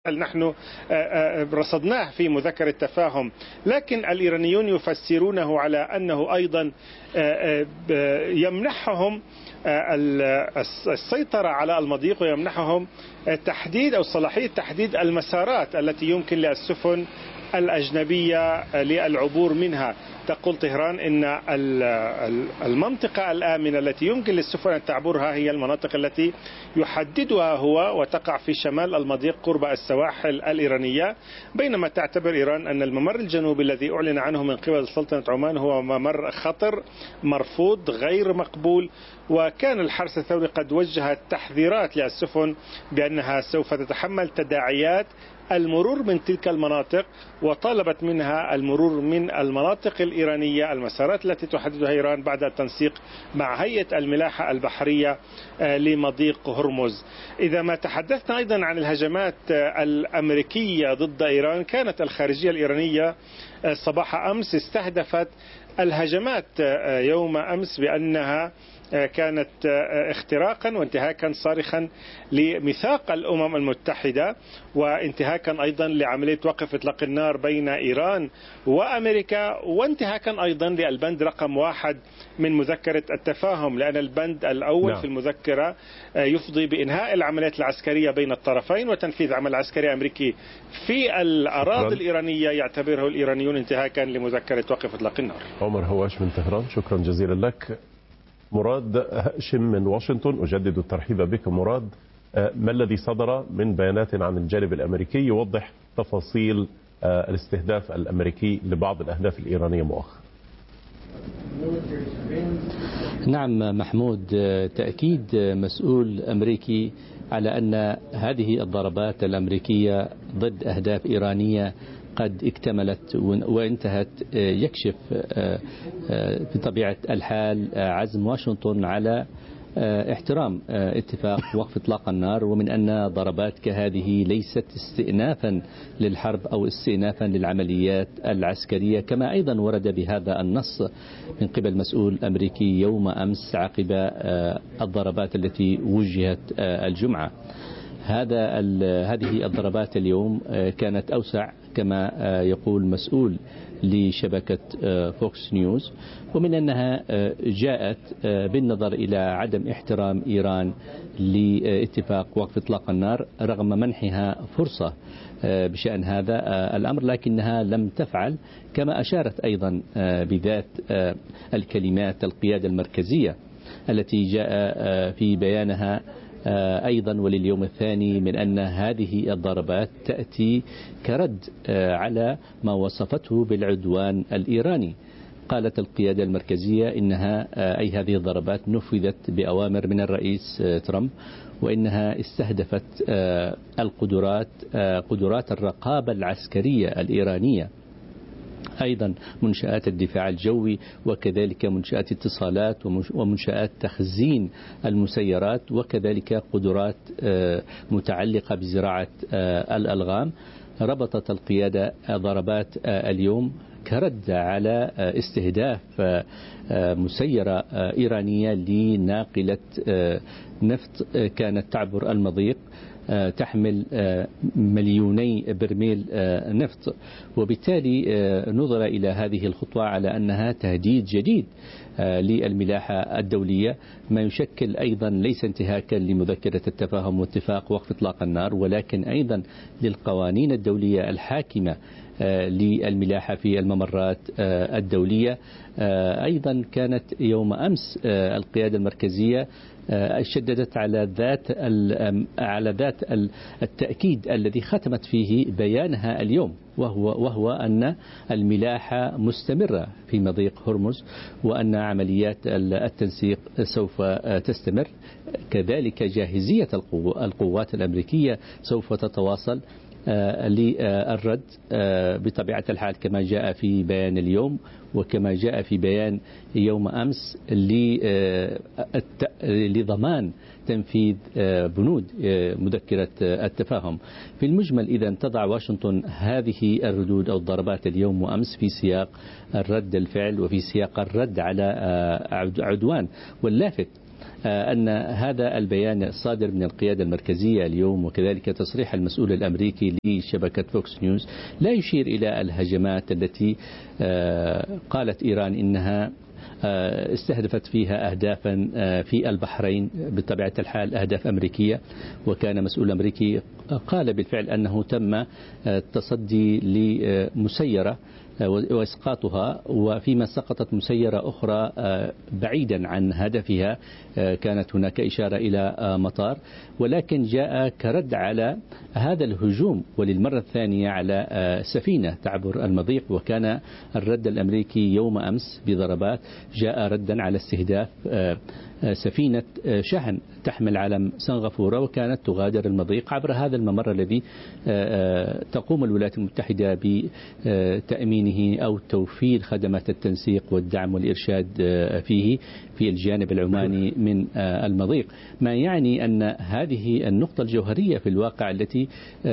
نحن رصدناه في مذكرة التفاهم، لكن الإيرانيون يفسرونه على أنه أيضا يمنحهم السيطرة على المضيق، ويمنحهم تحديد أو صلاحية تحديد المسارات التي يمكن للسفن الأجنبية للعبور منها. تقول طهران إن المنطقة الآمنة التي يمكن للسفن أن تعبرها هي المناطق التي يحددها هو وتقع في شمال المضيق قرب السواحل الإيرانية، بينما تعتبر إيران أن الممر الجنوبي الذي أعلن عنه من قبل سلطنة عمان هو ممر خطر مرفوض غير مقبول. وكان الحرس الثوري قد وجه تحذيرات للسفن بأنها سوف تتحمل تداعيات المرور من تلك المناطق، وطالبت منها المرور من المناطق الإيرانية، المسارات التي تحددها إيران بعد التنسيق مع هيئة الملاحة البحرية لمضيق هرمز. إذا ما تحدثنا أيضا عن الهجمات الأمريكية ضد إيران، كانت الخارجية الإيرانية صباح أمس استهدفت الهجمات يوم أمس بأنها كانت اختراقا وانتهاكا صارخا لميثاق الأمم المتحدة، وانتهاكا أيضا لعملية وقف إطلاق النار بين إيران وأمريكا، وانتهاكا أيضا للبند رقم 1 من مذكرة التفاهم، لأن البند الأول في المذكرة يفضي بإنهاء العمليات العسكرية بين الطرفين وتنفيذ عمل عسكري أمريكي في الأراضي الإيرانية يعتبره الإيرانيون انتهاكا لمذكرة وقف إطلاق النار. عمر هواش من طهران، شكرا جزيلا لك. مراد هاشم من واشنطن، أجدد الترحيب بك مراد. ما الذي صدر من بيانات عن الجانب الأمريكي يوضح تفاصيل الاستهداف الأمريكي لبعض الأهداف الإيرانية مؤخرا؟ نعم محمود، تأكيد مسؤول أمريكي على أن هذه الضربات الأمريكية ضد أهداف إيرانية قد اكتملت وانتهت يكشف بطبيعة الحال عزم واشنطن على احترام اتفاق وقف اطلاق النار، ومن أن ضربات كهذه ليست استئنافا للحرب أو استئنافا للعمليات العسكرية، كما أيضا ورد بهذا النص من قبل مسؤول أمريكي يوم أمس عقب الضربات التي وجهت الجمعة. هذه الضربات اليوم كانت أوسع كما يقول مسؤول لشبكة فوكس نيوز، ومن أنها جاءت بالنظر إلى عدم احترام إيران لاتفاق وقف إطلاق النار رغم منحها فرصة بشأن هذا الأمر، لكنها لم تفعل، كما أشارت أيضا بذات الكلمات القيادة المركزية التي جاء في بيانها أيضا ولليوم الثاني من أن هذه الضربات تأتي كرد على ما وصفته بالعدوان الإيراني. قالت القيادة المركزية إنها أي هذه الضربات نفذت بأوامر من الرئيس ترامب، وإنها استهدفت قدرات الرقابة العسكرية الإيرانية، أيضا منشآت الدفاع الجوي، وكذلك منشآت اتصالات ومنشآت تخزين المسيرات، وكذلك قدرات متعلقة بزراعة الألغام. ربطت القيادة ضربات اليوم كرد على استهداف مسيرة إيرانية لناقلة نفط كانت تعبر المضيق تحمل 2,000,000 برميل نفط، وبالتالي نظر إلى هذه الخطوة على أنها تهديد جديد للملاحة الدولية، ما يشكل أيضا ليس انتهاكا لمذكرة التفاهم واتفاق وقف إطلاق النار، ولكن أيضا للقوانين الدولية الحاكمة للملاحة في الممرات الدولية. أيضا كانت يوم أمس القيادة المركزية شددت على ذات التأكيد الذي ختمت فيه بيانها اليوم، وهو أن الملاحة مستمرة في مضيق هرمز، وأن عمليات التنسيق سوف تستمر، كذلك جاهزية القوات الأمريكية سوف تتواصل للرد بطبيعة الحال كما جاء في بيان اليوم وكما جاء في بيان يوم أمس لضمان تنفيذ بنود مذكرة التفاهم. في المجمل إذا تضع واشنطن هذه الردود أو الضربات اليوم وأمس في سياق الرد الفعل وفي سياق الرد على عدوان، واللافت أن هذا البيان الصادر من القيادة المركزية اليوم وكذلك تصريح المسؤول الأمريكي لشبكة فوكس نيوز لا يشير إلى الهجمات التي قالت إيران إنها استهدفت فيها أهدافا في البحرين بطبيعة الحال أهداف أمريكية. وكان مسؤول أمريكي قال بالفعل أنه تم التصدي لمسيرة وإسقاطها، وفيما سقطت مسيرة أخرى بعيدا عن هدفها كانت هناك إشارة إلى مطار، ولكن جاء كرد على هذا الهجوم وللمرة الثانية على سفينة تعبر المضيق. وكان الرد الأمريكي يوم أمس بضربات جاء ردا على استهداف سفينة شحن تحمل علم سنغافورة وكانت تغادر المضيق عبر هذا الممر الذي تقوم الولايات المتحدة بتأمينه أو توفير خدمات التنسيق والدعم والإرشاد فيه في الجانب العماني من المضيق. ما يعني أن هذه النقطة الجوهرية في الواقع التي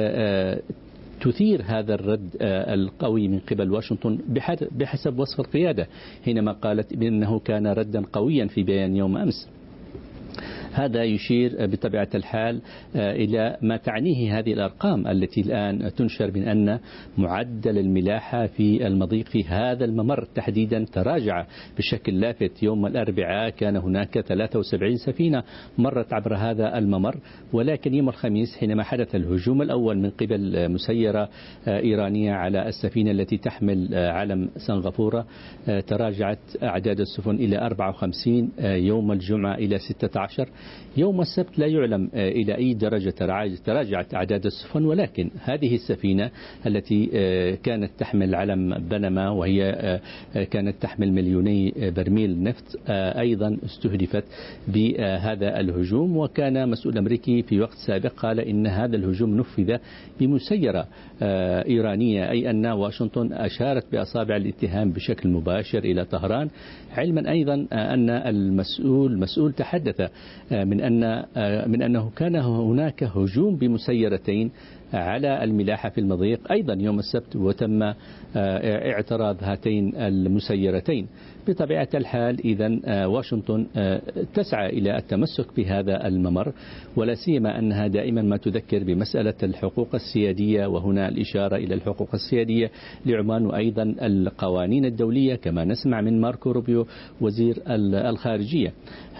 تثير هذا الرد القوي من قبل واشنطن بحسب وصف القيادة حينما قالت بأنه كان ردا قويا في بيان يوم أمس. هذا يشير بطبيعة الحال إلى ما تعنيه هذه الأرقام التي الآن تنشر من أن معدل الملاحة في المضيق في هذا الممر تحديدا تراجع بشكل لافت. يوم الأربعاء كان هناك 73 سفينة مرت عبر هذا الممر، ولكن يوم الخميس حينما حدث الهجوم الأول من قبل مسيرة إيرانية على السفينة التي تحمل علم سنغافورة تراجعت أعداد السفن إلى 54، يوم الجمعة إلى 16، يوم السبت لا يعلم إلى أي درجة تراجعت أعداد السفن. ولكن هذه السفينة التي كانت تحمل علم بنما وهي كانت تحمل 2,000,000 برميل نفط أيضا استهدفت بهذا الهجوم. وكان مسؤول أمريكي في وقت سابق قال إن هذا الهجوم نفذ بمسيرة إيرانية، أي أن واشنطن أشارت بأصابع الاتهام بشكل مباشر إلى طهران، علما أيضا أن المسؤول تحدث من أنه كان هناك هجوم بمسيرتين على الملاحة في المضيق أيضا يوم السبت وتم اعتراض هاتين المسيرتين. بطبيعة الحال إذن واشنطن تسعى إلى التمسك بهذا الممر، ولا سيما أنها دائما ما تذكر بمسألة الحقوق السيادية، وهنا الإشارة إلى الحقوق السيادية لعمان وأيضا القوانين الدولية كما نسمع من ماركو روبيو وزير الخارجية.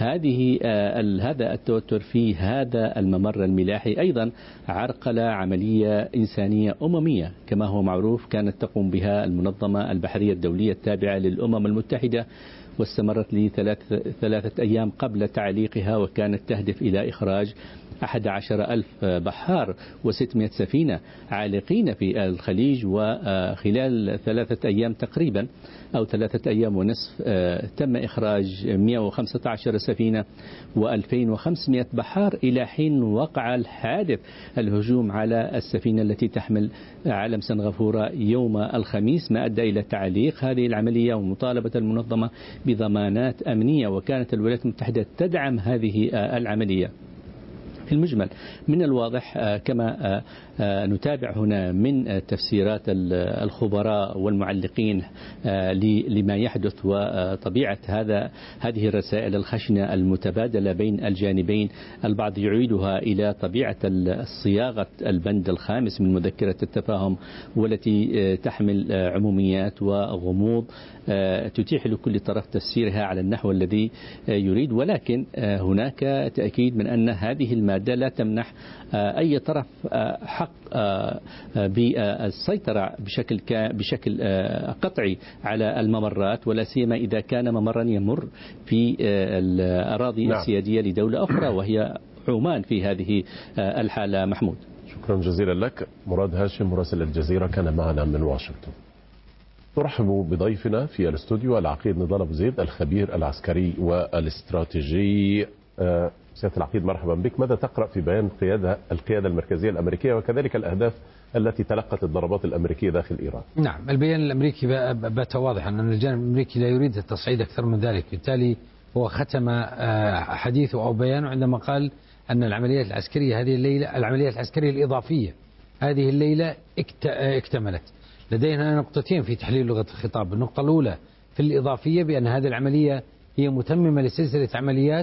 هذا التوتر في هذا الممر الملاحي أيضا عرقل عملية إنسانية أممية كما هو معروف كانت تقوم بها المنظمة البحرية الدولية التابعة للأمم المتحدة، واستمرت ل3 أيام قبل تعليقها، وكانت تهدف إلى إخراج 11,000 بحار و600 سفينة عالقين في الخليج. وخلال 3 أيام تقريبا أو 3 أيام ونصف تم إخراج 115 سفينة و2,500 بحار إلى حين وقع الحادث الهجوم على السفينة التي تحمل علم سنغافورة يوم الخميس، ما أدى إلى تعليق هذه العملية ومطالبة المنظمة بضمانات أمنية، وكانت الولايات المتحدة تدعم هذه العملية. في المجمل من الواضح كما نتابع هنا من تفسيرات الخبراء والمعلقين لما يحدث وطبيعة هذه الرسائل الخشنة المتبادلة بين الجانبين، البعض يعيدها إلى طبيعة صياغة البند الخامس من مذكرة التفاهم، والتي تحمل عموميات وغموض تتيح لكل طرف تفسيرها على النحو الذي يريد. ولكن هناك تأكيد من أن هذه المادة لا تمنح أي طرف حق بالسيطرة بشكل قطعي على الممرات، ولا سيما إذا كان ممرا يمر في الأراضي السيادية لدولة أخرى وهي عمان في هذه الحالة. محمود، شكرا جزيلا لك. مراد هاشم مراسل الجزيرة كان معنا من واشنطن. نرحب بضيفنا في الاستوديو العقيد نضال أبو زيد الخبير العسكري والاستراتيجي. سيادة العقيد مرحبا بك. ماذا تقرأ في بيان القيادة المركزية الأمريكية وكذلك الأهداف التي تلقت الضربات الأمريكية داخل إيران؟ نعم، البيان الأمريكي بات واضحا أن الجانب الأمريكي لا يريد التصعيد أكثر من ذلك، بالتالي هو ختم حديثه أو بيانه عندما قال أن العمليات العسكرية هذه الليلة، العمليات العسكرية الإضافية هذه الليلة اكتملت. لدينا نقطتين في تحليل لغة الخطاب. النقطة الأولى في الإضافية بأن هذه العملية هي متممة لسلسلة عمليات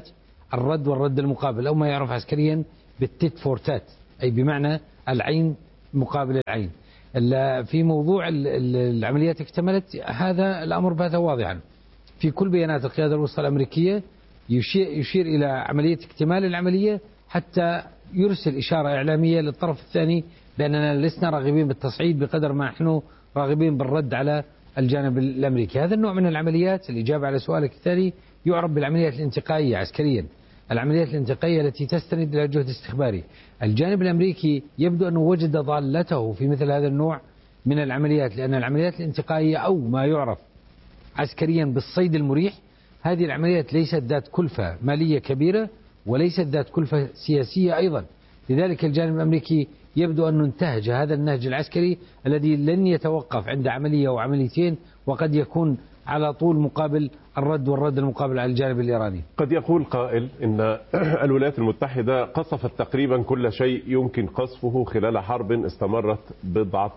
الرد والرد المقابل، أو ما يعرف عسكريا بالتيت فور تات، أي بمعنى العين مقابل العين. في موضوع العمليات اكتملت، هذا الأمر بات واضحا في كل بيانات القيادة الوسطى الأمريكية، يشير إلى عملية اكتمال العملية حتى يرسل إشارة إعلامية للطرف الثاني بأننا لسنا راغبين بالتصعيد بقدر ما نحن راغبين بالرد على الجانب الأمريكي. هذا النوع من العمليات، الإجابة على سؤالك الثاني، يعرف بالعمليات الانتقائية عسكريا، العمليات الانتقائية التي تستند إلى جهد استخباري. الجانب الأمريكي يبدو أنه وجد ضالته في مثل هذا النوع من العمليات، لأن العمليات الانتقائية أو ما يعرف عسكريا بالصيد المريح، هذه العمليات ليست ذات كلفة مالية كبيرة وليست ذات كلفة سياسية أيضا. لذلك الجانب الأمريكي يبدو أنه انتهج هذا النهج العسكري الذي لن يتوقف عند عملية أو عمليتين، وقد يكون على طول مقابل الرد والرد المقابل على الجانب الإيراني. قد يقول قائل إن الولايات المتحدة قصفت تقريبا كل شيء يمكن قصفه خلال حرب استمرت بضعة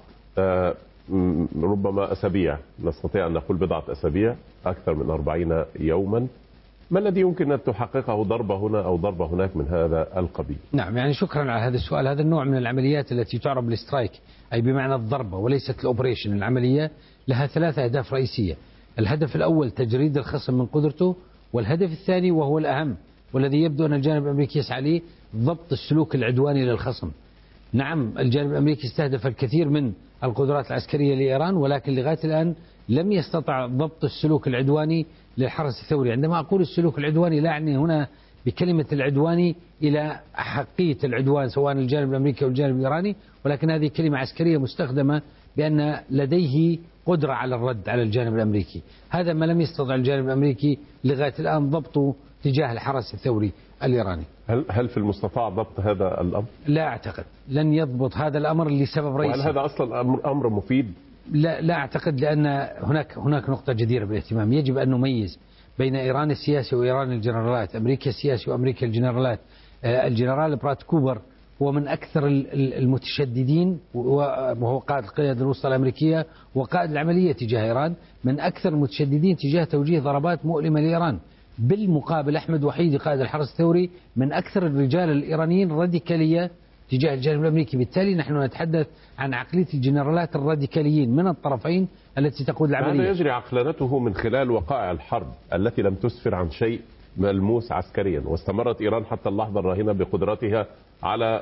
ربما أسابيع، نستطيع أن نقول بضعة أسابيع، أكثر من 40 يوما. ما الذي يمكن أن تحققه ضربة هنا أو ضربة هناك من هذا القبيل؟ نعم، يعني شكرا على هذا السؤال. هذا النوع من العمليات التي تعرف بالسترايك، أي بمعنى الضربة وليست الأوبريشن. العملية لها 3 أهداف رئيسية. الهدف الأول تجريد الخصم من قدرته، والهدف الثاني وهو الأهم والذي يبدو أن الجانب الأمريكي يسعى له، ضبط السلوك العدواني للخصم. نعم، الجانب الأمريكي استهدف الكثير من القدرات العسكرية لإيران، ولكن لغاية الآن لم يستطع ضبط السلوك العدواني للحرس الثوري. عندما أقول السلوك العدواني لا أعني هنا بكلمة العدواني إلى حقية العدوان سواء الجانب الأمريكي أو الجانب الإيراني، ولكن هذه كلمة عسكرية مستخدمة بأن لديه قدرة على الرد على الجانب الأمريكي. هذا ما لم يستطع الجانب الأمريكي لغاية الآن ضبطه تجاه الحرس الثوري الإيراني. هل في المستطاع ضبط هذا الأمر؟ لا أعتقد، لن يضبط هذا الأمر لسبب رئيسي. وهل هذا أصلا أمر مفيد؟ لا أعتقد، لأن هناك نقطة جديرة بالاهتمام. يجب أن نميز بين إيران السياسي وإيران الجنرالات، أمريكا السياسي وأمريكا الجنرالات. الجنرال برات كوبر هو من أكثر المتشددين، وهو قائد القيادة الوسطى الأمريكية وقائد العملية تجاه إيران، من أكثر المتشددين تجاه توجيه ضربات مؤلمة لإيران. بالمقابل أحمد وحيدي قائد الحرس الثوري من أكثر الرجال الإيرانيين راديكالية تجاه الجانب الأمريكي. بالتالي نحن نتحدث عن عقلية الجنرالات الراديكاليين من الطرفين التي تقود العملية. هذا يجري عقلانته من خلال وقائع الحرب التي لم تسفر عن شيء ملموس عسكريا، واستمرت إيران حتى اللحظة الراهنة بقدرتها على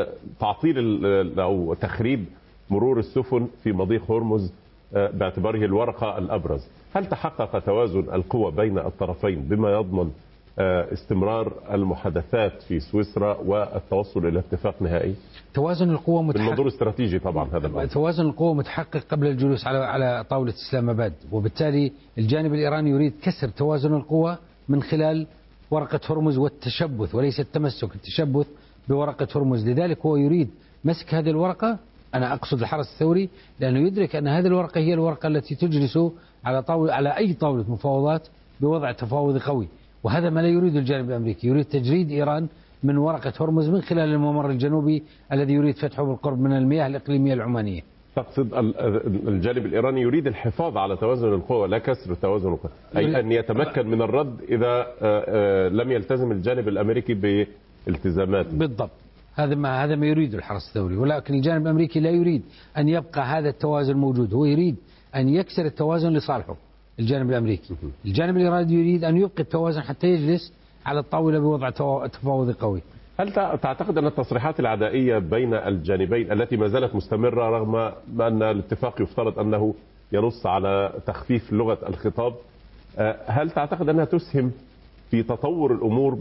تعطيل أو تخريب مرور السفن في مضيق هرمز باعتباره الورقة الأبرز. هل تحقق توازن القوى بين الطرفين بما يضمن استمرار المحادثات في سويسرا والتوصل إلى اتفاق نهائي؟ توازن القوى متحقق بالمنظور الاستراتيجي طبعا. هذا توازن القوى متحقق قبل الجلوس على طاولة إسلام آباد، وبالتالي الجانب الإيراني يريد كسر توازن القوى من خلال ورقة هرمز والتشبث وليس التمسك، التشبث بورقة هرمز. لذلك هو يريد مسك هذه الورقة، أنا أقصد الحرس الثوري، لأنه يدرك أن هذه الورقة هي الورقة التي تجلس على أي طاولة مفاوضات بوضع تفاوضي قوي. وهذا ما لا يريد الجانب الأمريكي، يريد تجريد إيران من ورقة هرمز من خلال الممر الجنوبي الذي يريد فتحه بالقرب من المياه الإقليمية العمانية. تقصد الجانب الإيراني يريد الحفاظ على توازن القوى لا كسر توازن القوى، أي أن يتمكن من الرد إذا لم يلتزم الجانب الأمريكي بالتزامات. بالضبط، هذا ما يريد الحرس الثوري، ولكن الجانب الأمريكي لا يريد أن يبقى هذا التوازن موجود، هو يريد أن يكسر التوازن لصالحه. الجانب الأمريكي، الجانب الإيراني يريد أن يبقي التوازن حتى يجلس على الطاولة بوضع تفاوضي قوي. هل تعتقد أن التصريحات العدائية بين الجانبين التي ما زالت مستمرة رغم أن الاتفاق يفترض أنه ينص على تخفيف لغة الخطاب، هل تعتقد أنها تسهم في تطور الأمور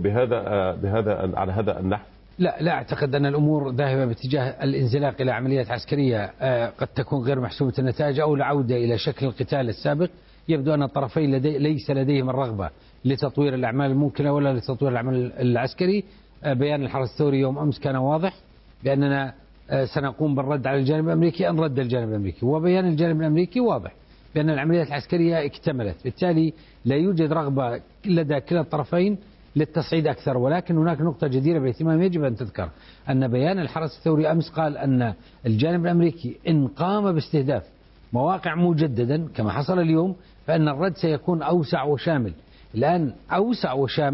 على هذا النحو؟ لا أعتقد أن الأمور ذاهبة باتجاه الانزلاق إلى عمليات عسكرية قد تكون غير محسومة النتائج أو العودة إلى شكل القتال السابق. يبدو أن الطرفين ليس لديهم الرغبة لتطوير الأعمال الممكنة ولا لتطوير العمل العسكري. بيان الحرس الثوري يوم أمس كان واضح بأننا سنقوم بالرد على الجانب الأمريكي أن رد الجانب الأمريكي، وبيان الجانب الأمريكي واضح بأن العمليات العسكرية اكتملت. بالتالي لا يوجد رغبة لدى كلا الطرفين للتصعيد أكثر. ولكن هناك نقطة جديرة بالاهتمام يجب أن تذكر، أن بيان الحرس الثوري أمس قال أن الجانب الأمريكي إن قام باستهداف مواقع مجددا كما حصل اليوم فإن الرد سيكون أوسع وشامل. الآن أوسع وشامل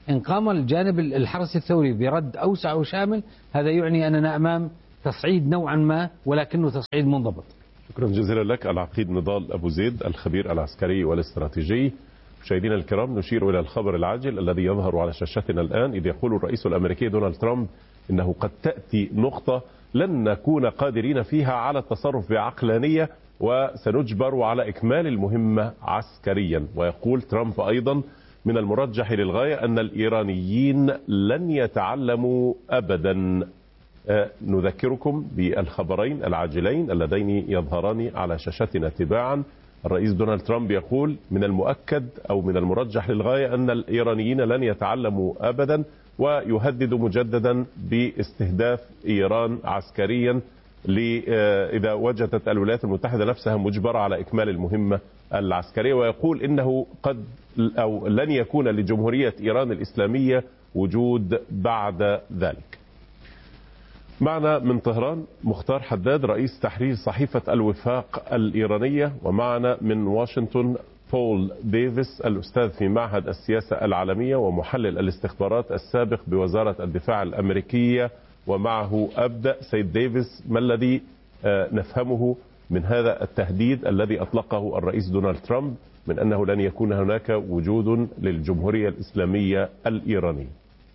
إن قام الجانب الحرس الثوري برد أوسع وشامل هذا يعني أننا أمام تصعيد نوعا ما ولكنه تصعيد منضبط. شكرا جزيلا لك العقيد نضال أبو زيد الخبير العسكري والاستراتيجي. مشاهدينا الكرام، نشير إلى الخبر العاجل الذي يظهر على شاشتنا الآن، إذ يقول الرئيس الأمريكي دونالد ترامب إنه قد تأتي نقطة لن نكون قادرين فيها على التصرف بعقلانية وسنجبر على إكمال المهمة عسكريا. ويقول ترامب أيضا من المرجح للغاية أن الإيرانيين لن يتعلموا أبدا. نذكركم بالخبرين العاجلين اللذين يظهران على شاشتنا تباعا. الرئيس دونالد ترامب يقول من المؤكد أو من المرجح للغاية أن الإيرانيين لن يتعلموا أبدا، ويهدد مجددا باستهداف إيران عسكريا إذا وجدت الولايات المتحدة نفسها مجبرة على إكمال المهمة العسكرية. ويقول إنه قد أو لن يكون لجمهورية إيران الإسلامية وجود بعد ذلك. معنا من طهران مختار حداد رئيس تحرير صحيفة الوفاق الإيرانية، ومعنا من واشنطن بول ديفيس الأستاذ في معهد السياسة العالمية ومحلل الاستخبارات السابق بوزارة الدفاع الأمريكية. ومعه أبدأ سيد ديفيس، ما الذي نفهمه من هذا التهديد الذي أطلقه الرئيس دونالد ترامب من أنه لن يكون هناك وجود للجمهورية الإسلامية الإيرانية؟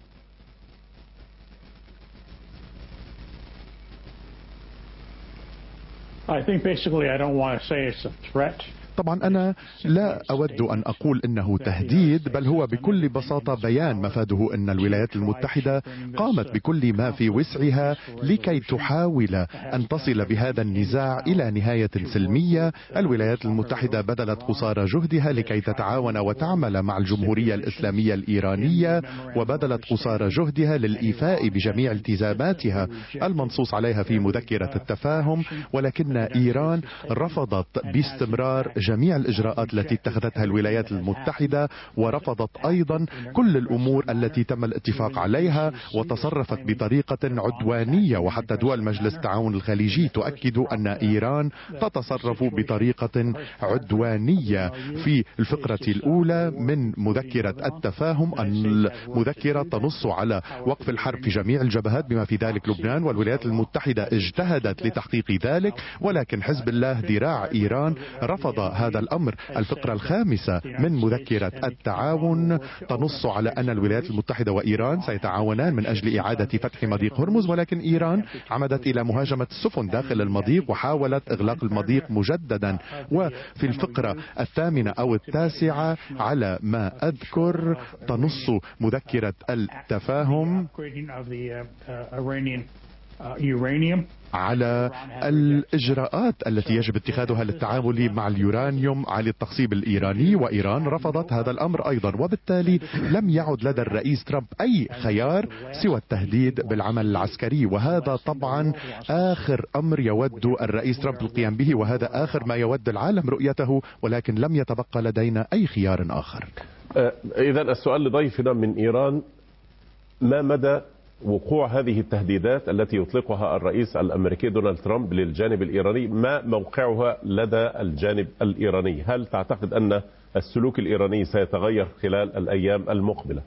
I think basically I don't want to say it's a threat. طبعا أنا لا أود أن أقول إنه تهديد، بل هو بكل بساطة بيان مفاده أن الولايات المتحدة قامت بكل ما في وسعها لكي تحاول أن تصل بهذا النزاع إلى نهاية سلمية. الولايات المتحدة بذلت قصارى جهدها لكي تتعاون وتعمل مع الجمهورية الإسلامية الإيرانية، وبذلت قصارى جهدها للإيفاء بجميع التزاماتها المنصوص عليها في مذكرة التفاهم، ولكن إيران رفضت باستمرار جميع الإجراءات التي اتخذتها الولايات المتحدة، ورفضت أيضا كل الأمور التي تم الاتفاق عليها، وتصرفت بطريقة عدوانية. وحتى دول مجلس التعاون الخليجي تؤكد أن إيران تتصرف بطريقة عدوانية. في الفقرة الأولى من مذكرة التفاهم، المذكرة تنص على وقف الحرب في جميع الجبهات بما في ذلك لبنان، والولايات المتحدة اجتهدت لتحقيق ذلك، ولكن حزب الله ذراع إيران رفض هذا الأمر. الفقرة الخامسة من مذكرة التعاون تنص على أن الولايات المتحدة وإيران سيتعاونان من أجل إعادة فتح مضيق هرمز، ولكن إيران عمدت إلى مهاجمة السفن داخل المضيق وحاولت إغلاق المضيق مجددا. وفي الفقرة الثامنة أو التاسعة على ما أذكر تنص مذكرة التفاهم على الإجراءات التي يجب اتخاذها للتعامل مع اليورانيوم على التخصيب الإيراني، وإيران رفضت هذا الأمر أيضا. وبالتالي لم يعد لدى الرئيس ترامب أي خيار سوى التهديد بالعمل العسكري، وهذا طبعا آخر أمر يود الرئيس ترامب القيام به، وهذا آخر ما يود العالم رؤيته، ولكن لم يتبقى لدينا أي خيار آخر. إذن السؤال لضيفنا من إيران، ما مدى وقوع هذه التهديدات التي يطلقها الرئيس الأمريكي دونالد ترامب للجانب الإيراني؟ ما موقعها لدى الجانب الإيراني؟ هل تعتقد أن السلوك الإيراني سيتغير خلال الأيام المقبلة؟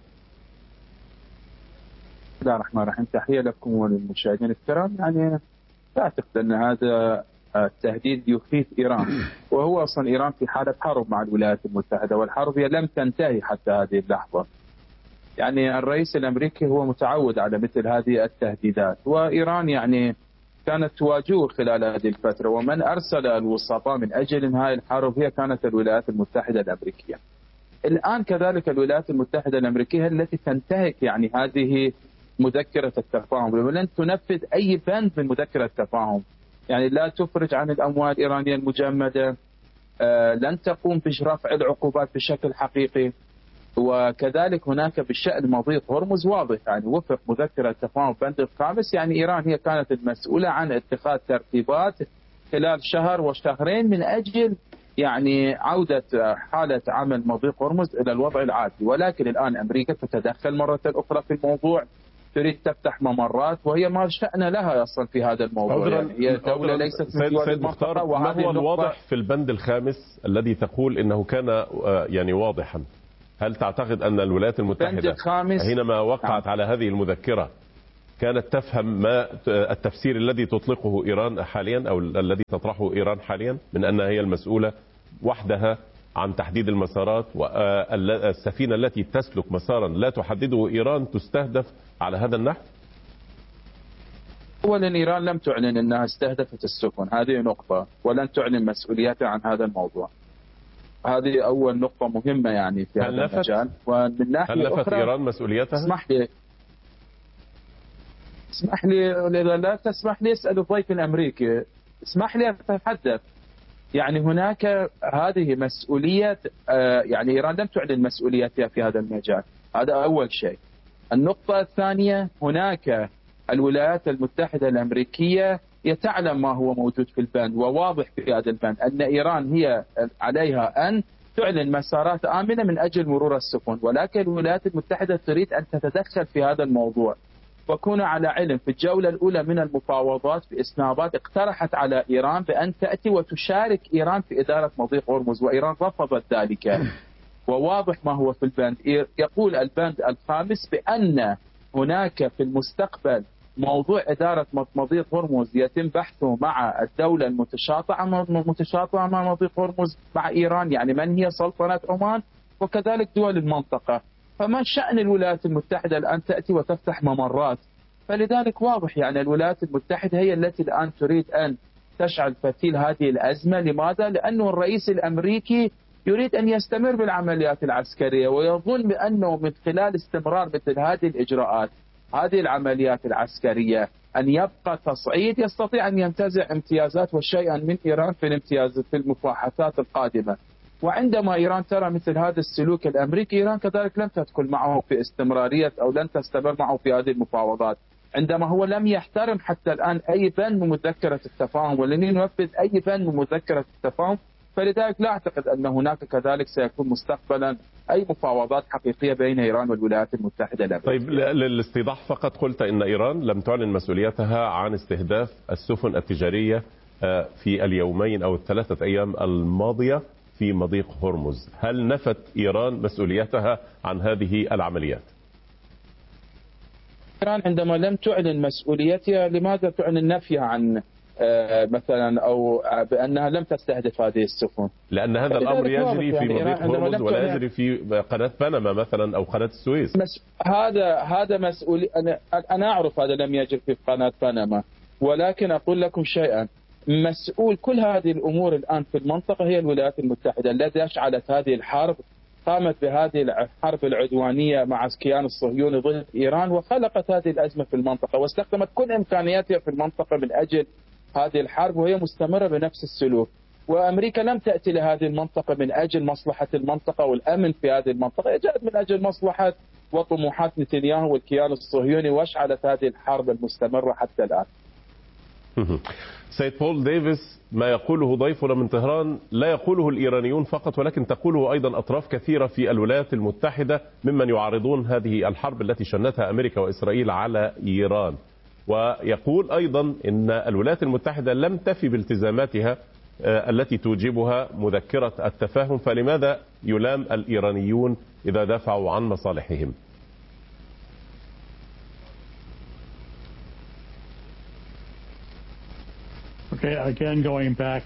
بسم الله الرحمن الرحيم. تحية لكم وللمشاهدين الكرام. يعني أعتقد أن هذا التهديد يخيف إيران، وهو أصلا إيران في حالة حرب مع الولايات المتحدة، والحرب هي لم تنتهي حتى هذه اللحظة. يعني الرئيس الأمريكي هو متعود على مثل هذه التهديدات، وإيران يعني كانت تواجهه خلال هذه الفترة، ومن أرسل الوسطاء من أجل إنهاء الحرب هي كانت الولايات المتحدة الأمريكية. الآن كذلك الولايات المتحدة الأمريكية التي تنتهك يعني هذه مذكرة التفاهم، ولن تنفذ أي بند من مذكرة التفاهم، يعني لا تفرج عن الأموال الإيرانية المجمدة، لن تقوم برفع العقوبات بشكل حقيقي. وكذلك هناك بالشأن مضيق هرمز واضح، يعني وفق مذكرة التفاهم البند الخامس، يعني إيران هي كانت المسؤولة عن اتخاذ ترتيبات خلال شهر وشهرين من أجل يعني عودة حالة عمل مضيق هرمز إلى الوضع العادي، ولكن الآن أمريكا تتدخل مرة أخرى في الموضوع، تريد تفتح ممرات، وهي ما شأن لها أصلا في هذا الموضوع. يعني هي دولة ليست من دول المنطقة. ما هو الواضح في البند الخامس الذي تقول إنه كان يعني واضحا؟ هل تعتقد أن الولايات المتحدة حينما وقعت على هذه المذكرة كانت تفهم ما التفسير الذي تطلقه إيران حاليا أو الذي تطرحه إيران حاليا من أنها هي المسؤولة وحدها عن تحديد المسارات، والسفينة التي تسلك مسارا لا تحدده إيران تستهدف على هذا النحو؟ أولا إيران لم تعلن أنها استهدفت السفن، هذه نقطة، ولن تعلن مسؤوليتها عن هذا الموضوع. هذه أول نقطة مهمة يعني في هذا المجال. ومن ناحية هل نفت أخرى إيران مسؤوليتها؟ اسمح لي إذا لا تسمح لي اسأل الضيف الأمريكي. اسمح لي أتحدث. يعني هناك هذه مسؤولية، يعني إيران لم تعلن مسؤوليتها في هذا المجال، هذا أول شيء. النقطة الثانية، هناك الولايات المتحدة الأمريكية تعلم ما هو موجود في البند، وواضح في هذا البند أن إيران هي عليها أن تعلن مسارات آمنة من أجل مرور السفن، ولكن الولايات المتحدة تريد أن تتدخل في هذا الموضوع. وكونوا على علم في الجولة الأولى من المفاوضات في إسلاماباد اقترحت على إيران بأن تأتي وتشارك إيران في إدارة مضيق هرمز، وإيران رفضت ذلك. وواضح ما هو في البند. يقول البند الخامس بأن هناك في المستقبل موضوع إدارة مضيق هرمز يتم بحثه مع الدولة المتشاطئة مع مضيق هرمز مع إيران، يعني من هي سلطنة عمان وكذلك دول المنطقة. فما شأن الولايات المتحدة الآن تأتي وتفتح ممرات؟ فلذلك واضح يعني الولايات المتحدة هي التي الآن تريد أن تشعل فتيل هذه الأزمة. لماذا؟ لأنه الرئيس الأمريكي يريد أن يستمر بالعمليات العسكرية، ويظن بأنه من خلال استمرار مثل هذه الإجراءات، هذه العمليات العسكرية، أن يبقى تصعيد يستطيع أن ينتزع امتيازات وشيئا من إيران في المباحثات القادمة. وعندما إيران ترى مثل هذا السلوك الأمريكي، إيران كذلك لن تدخل معه في استمرارية أو لن تستمر معه في هذه المفاوضات، عندما هو لم يحترم حتى الآن أي بند من مذكرة التفاهم ولن ينفذ أي بند من مذكرة التفاهم. فلذلك لا أعتقد أن هناك كذلك سيكون مستقبلا أي مفاوضات حقيقية بين إيران والولايات المتحدة الأمريكية. طيب، للاستيضاح فقط، قلت إن إيران لم تعلن مسؤوليتها عن استهداف السفن التجارية في اليومين أو الثلاثة أيام الماضية في مضيق هرمز. هل نفت إيران مسؤوليتها عن هذه العمليات؟ إيران عندما لم تعلن مسؤوليتها، لماذا تعلن نفيها عن مثلا أو بأنها لم تستهدف هذه السفن؟ لأن هذا الأمر يجري في مضيق هرمز ولا يجري في قناة بنما مثلا أو قناة السويس. هذا مسؤولي. أنا أعرف هذا لم يجري في قناة بنما، ولكن أقول لكم شيئا، مسؤول كل هذه الأمور الآن في المنطقة هي الولايات المتحدة التي أشعلت هذه الحرب، قامت بهذه الحرب العدوانية مع الكيان الصهيوني ضد إيران، وخلقت هذه الأزمة في المنطقة، واستخدمت كل إمكانياتها في المنطقة من أجل هذه الحرب، وهي مستمرة بنفس السلوك. وأمريكا لم تأتي لهذه المنطقة من أجل مصلحة المنطقة والأمن في هذه المنطقة، جاءت من أجل مصلحة وطموحات نتنياهو والكيان الصهيوني، واشعلت هذه الحرب المستمرة حتى الآن. سيد بول ديفيس، ما يقوله ضيفنا من طهران لا يقوله الإيرانيون فقط، ولكن تقوله أيضا أطراف كثيرة في الولايات المتحدة ممن يعارضون هذه الحرب التي شنتها أمريكا وإسرائيل على إيران. ويقول أيضا إن الولايات المتحدة لم تفي بالتزاماتها التي توجبها مذكرة التفاهم، فلماذا يلام الإيرانيون إذا دافعوا عن مصالحهم؟ Okay, again going back.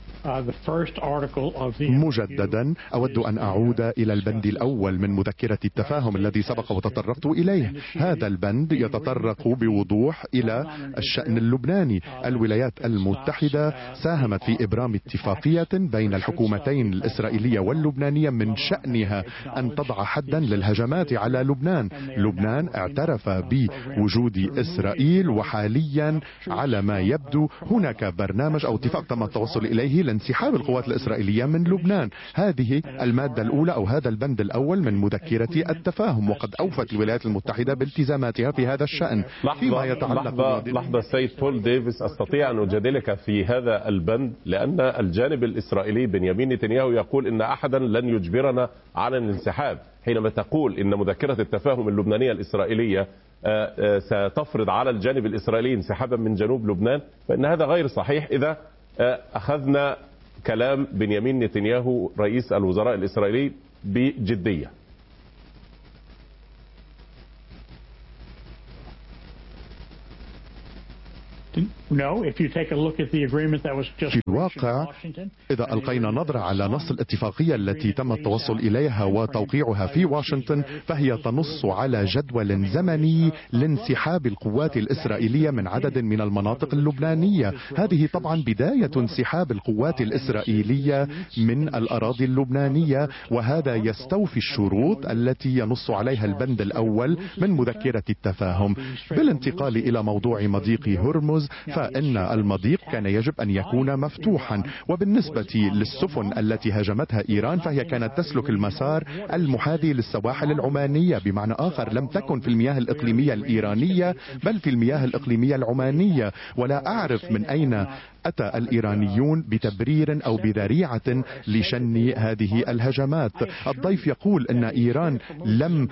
مجددا أود أن أعود إلى البند الأول من مذكرة التفاهم الذي سبق وتطرقت إليه. هذا البند يتطرق بوضوح إلى الشأن اللبناني. الولايات المتحدة ساهمت في إبرام اتفاقية بين الحكومتين الإسرائيلية واللبنانية من شأنها أن تضع حدا للهجمات على لبنان. لبنان اعترف بوجود إسرائيل، وحاليا على ما يبدو هناك برنامج أو اتفاق تم التوصل إليه انسحاب القوات الإسرائيلية من لبنان. هذه المادة الأولى أو هذا البند الأول من مذكرة التفاهم، وقد أوفت الولايات المتحدة بالتزاماتها في هذا الشأن. فيما يتعلق لحظة سيد بول ديفيس، أستطيع أن أجادلك في هذا البند، لأن الجانب الإسرائيلي بنيامين نتنياهو يقول إن أحدا لن يجبرنا على الانسحاب. حينما تقول إن مذكرة التفاهم اللبنانية الإسرائيلية ستفرض على الجانب الإسرائيلي انسحابا من جنوب لبنان، فإن هذا غير صحيح إذا أخذنا كلام بنيامين نتنياهو رئيس الوزراء الإسرائيلي بجدية. في الواقع إذا ألقينا نظرة على نص الاتفاقية التي تم التوصل إليها وتوقيعها في واشنطن، فهي تنص على جدول زمني لانسحاب القوات الإسرائيلية من عدد من المناطق اللبنانية. هذه طبعا بداية انسحاب القوات الإسرائيلية من الأراضي اللبنانية، وهذا يستوفي الشروط التي ينص عليها البند الأول من مذكرة التفاهم. بالانتقال إلى موضوع مضيق هرمز، فإن المضيق كان يجب أن يكون مفتوحا، وبالنسبة للسفن التي هاجمتها إيران فهي كانت تسلك المسار المحاذي للسواحل العمانية، بمعنى آخر لم تكن في المياه الإقليمية الإيرانية بل في المياه الإقليمية العمانية. ولا أعرف من أين أتى الإيرانيون بتبرير أو بذريعة لشن هذه الهجمات. الضيف يقول أن إيران لم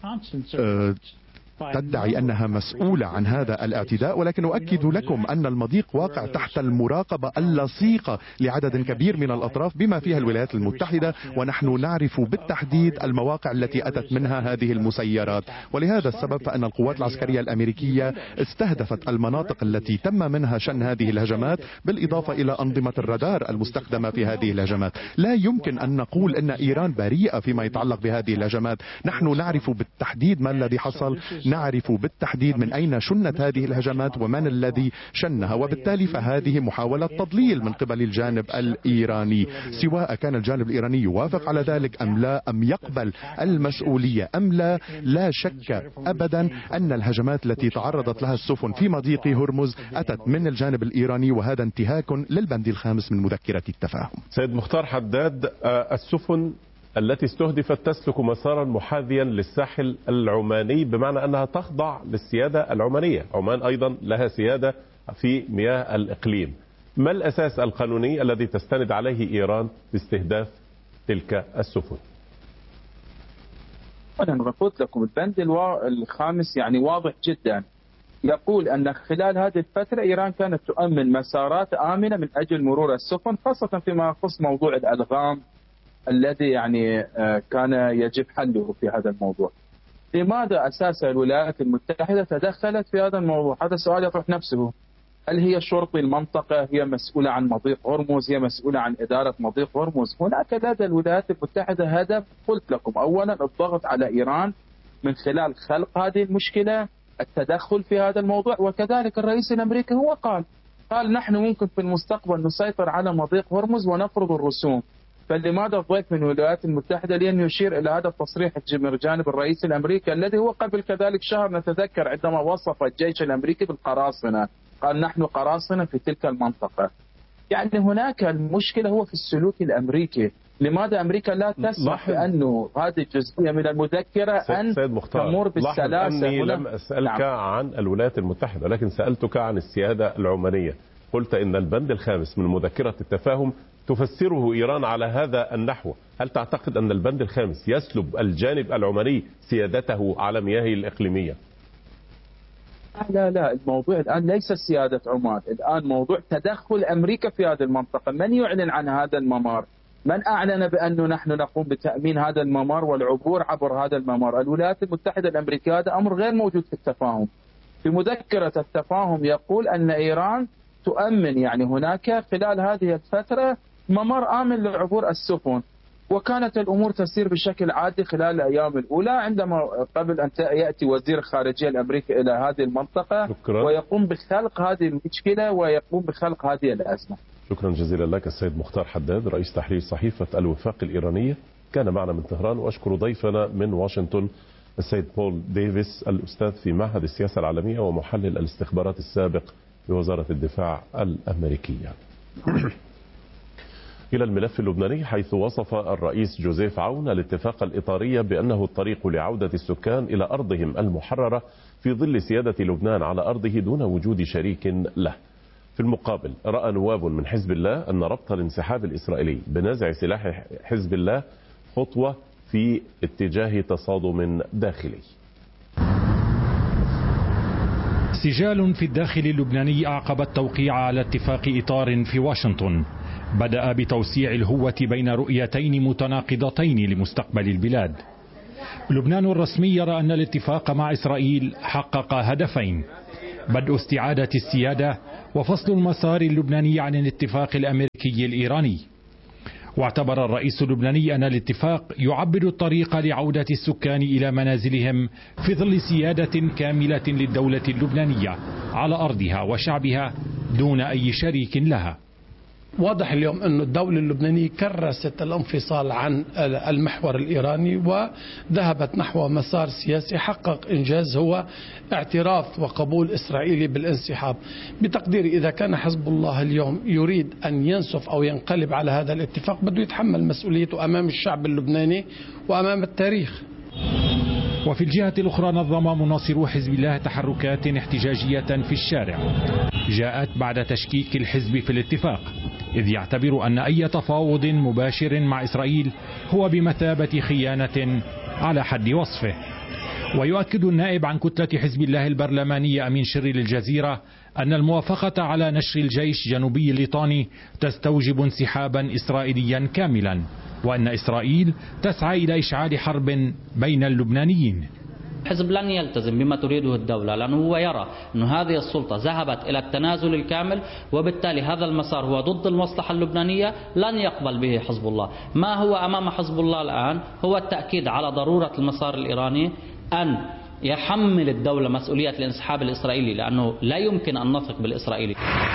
تدعي أنها مسؤولة عن هذا الاعتداء، ولكن أؤكد لكم أن المضيق واقع تحت المراقبة اللصيقة لعدد كبير من الأطراف بما فيها الولايات المتحدة، ونحن نعرف بالتحديد المواقع التي أتت منها هذه المسيرات. ولهذا السبب فإن القوات العسكرية الأمريكية استهدفت المناطق التي تم منها شن هذه الهجمات، بالإضافة إلى أنظمة الرادار المستخدمة في هذه الهجمات. لا يمكن أن نقول أن إيران بريئة فيما يتعلق بهذه الهجمات. نحن نعرف بالتحديد ما الذي حصل، نعرف بالتحديد من أين شنت هذه الهجمات ومن الذي شنها، وبالتالي فهذه محاولة تضليل من قبل الجانب الإيراني، سواء كان الجانب الإيراني يوافق على ذلك أم لا، أم يقبل المسؤولية أم لا. لا شك أبدا أن الهجمات التي تعرضت لها السفن في مضيق هرمز أتت من الجانب الإيراني، وهذا انتهاك للبند الخامس من مذكرة التفاهم. سيد مختار حداد، السفن التي استهدفت تسلك مسارا محاذيا للساحل العماني، بمعنى أنها تخضع للسيادة العمانية. عمان أيضا لها سيادة في مياه الإقليم. ما الأساس القانوني الذي تستند عليه إيران باستهداف تلك السفن؟ أنا قلت لكم البند الخامس يعني واضح جدا، يقول أن خلال هذه الفترة إيران كانت تؤمن مسارات آمنة من أجل مرور السفن، خاصة فيما يخص موضوع الألغام الذي يعني كان يجب حله في هذا الموضوع. لماذا أساسا الولايات المتحدة تدخلت في هذا الموضوع؟ هذا السؤال يطرح نفسه. هل هي شرطي المنطقة؟ هي مسؤولة عن مضيق هرمز؟ هي مسؤولة عن إدارة مضيق هرمز؟ هناك لدى الولايات المتحدة هدف، قلت لكم أولا الضغط على إيران من خلال خلق هذه المشكلة، التدخل في هذا الموضوع، وكذلك الرئيس الأمريكي هو قال نحن ممكن في المستقبل نسيطر على مضيق هرمز ونفرض الرسوم. فلماذا الضيف من الولايات المتحدة لن يشير إلى هذا التصريح من جانب الرئيس الأمريكي الذي هو قبل كذلك شهر نتذكر عندما وصف الجيش الأمريكي بالقراصنة، قال نحن قراصنة في تلك المنطقة. يعني هناك المشكلة هو في السلوك الأمريكي. لماذا أمريكا لا تسمح بأنه هذه الجزئية من المذكرة أن تمر بالسلاسة؟ أني لم أسألك عن الولايات المتحدة، لكن سألتك عن السيادة العمانية. قلت إن البند الخامس من مذكرة التفاهم تفسره إيران على هذا النحو. هل تعتقد أن البند الخامس يسلب الجانب العماني سيادته على مياهه الإقليمية؟ لا، الموضوع الآن ليس سيادة عمان، الآن موضوع تدخل أمريكا في هذه المنطقة. من يعلن عن هذا الممر؟ من أعلن بأنه نحن نقوم بتأمين هذا الممر والعبور عبر هذا الممر؟ الولايات المتحدة الأمريكية. هذا أمر غير موجود في التفاهم. في مذكرة التفاهم يقول أن إيران تؤمن يعني هناك خلال هذه الفترة ممر آمن لعبور السفن، وكانت الأمور تسير بشكل عادي خلال الأيام الأولى، عندما قبل أن يأتي وزير الخارجية الأمريكي إلى هذه المنطقة ويقوم بخلق هذه المشكلة ويقوم بخلق هذه الأزمة. شكرا جزيلا لك السيد مختار حداد، رئيس تحرير صحيفة الوفاق الإيرانية، كان معنا من طهران. وأشكر ضيفنا من واشنطن السيد بول ديفيس، الأستاذ في معهد السياسة العالمية ومحلل الاستخبارات السابق بوزارة الدفاع الأمريكية. إلى الملف اللبناني، حيث وصف الرئيس جوزيف عون الاتفاق الإطاري بأنه الطريق لعودة السكان إلى أرضهم المحررة في ظل سيادة لبنان على أرضه دون وجود شريك له. في المقابل، رأى نواب من حزب الله أن ربط الانسحاب الإسرائيلي بنزع سلاح حزب الله خطوة في اتجاه تصادم داخلي. سجال في الداخل اللبناني أعقب التوقيع على اتفاق إطار في واشنطن بدأ بتوسيع الهوة بين رؤيتين متناقضتين لمستقبل البلاد. لبنان الرسمي يرى أن الاتفاق مع إسرائيل حقق هدفين: بدء استعادة السيادة وفصل المسار اللبناني عن الاتفاق الأمريكي الإيراني. واعتبر الرئيس اللبناني أن الاتفاق يعبر الطريق لعودة السكان إلى منازلهم في ظل سيادة كاملة للدولة اللبنانية على أرضها وشعبها دون أي شريك لها. واضح اليوم أن الدولة اللبنانية كرست الانفصال عن المحور الإيراني وذهبت نحو مسار سياسي حقق إنجاز هو اعتراف وقبول إسرائيلي بالانسحاب. بتقديري إذا كان حزب الله اليوم يريد أن ينسف أو ينقلب على هذا الاتفاق بده يتحمل مسؤوليته أمام الشعب اللبناني وأمام التاريخ. وفي الجهة الأخرى نظم مناصرو حزب الله تحركات احتجاجية في الشارع جاءت بعد تشكيك الحزب في الاتفاق، إذ يعتبر أن أي تفاوض مباشر مع إسرائيل هو بمثابة خيانة على حد وصفه. ويؤكد النائب عن كتلة حزب الله البرلماني أمين شري للجزيرة أن الموافقة على نشر الجيش جنوبي الليطاني تستوجب انسحابا إسرائيليا كاملا، وأن إسرائيل تسعى إلى إشعال حرب بين اللبنانيين. الحزب لن يلتزم بما تريده الدولة، لأنه هو يرى أن هذه السلطة ذهبت إلى التنازل الكامل، وبالتالي هذا المسار هو ضد المصلحة اللبنانية، لن يقبل به حزب الله. ما هو أمام حزب الله الآن هو التأكيد على ضرورة المسار الإيراني أن يحمل الدولة مسؤولية الانسحاب الإسرائيلي، لأنه لا يمكن أن نثق بالإسرائيلي.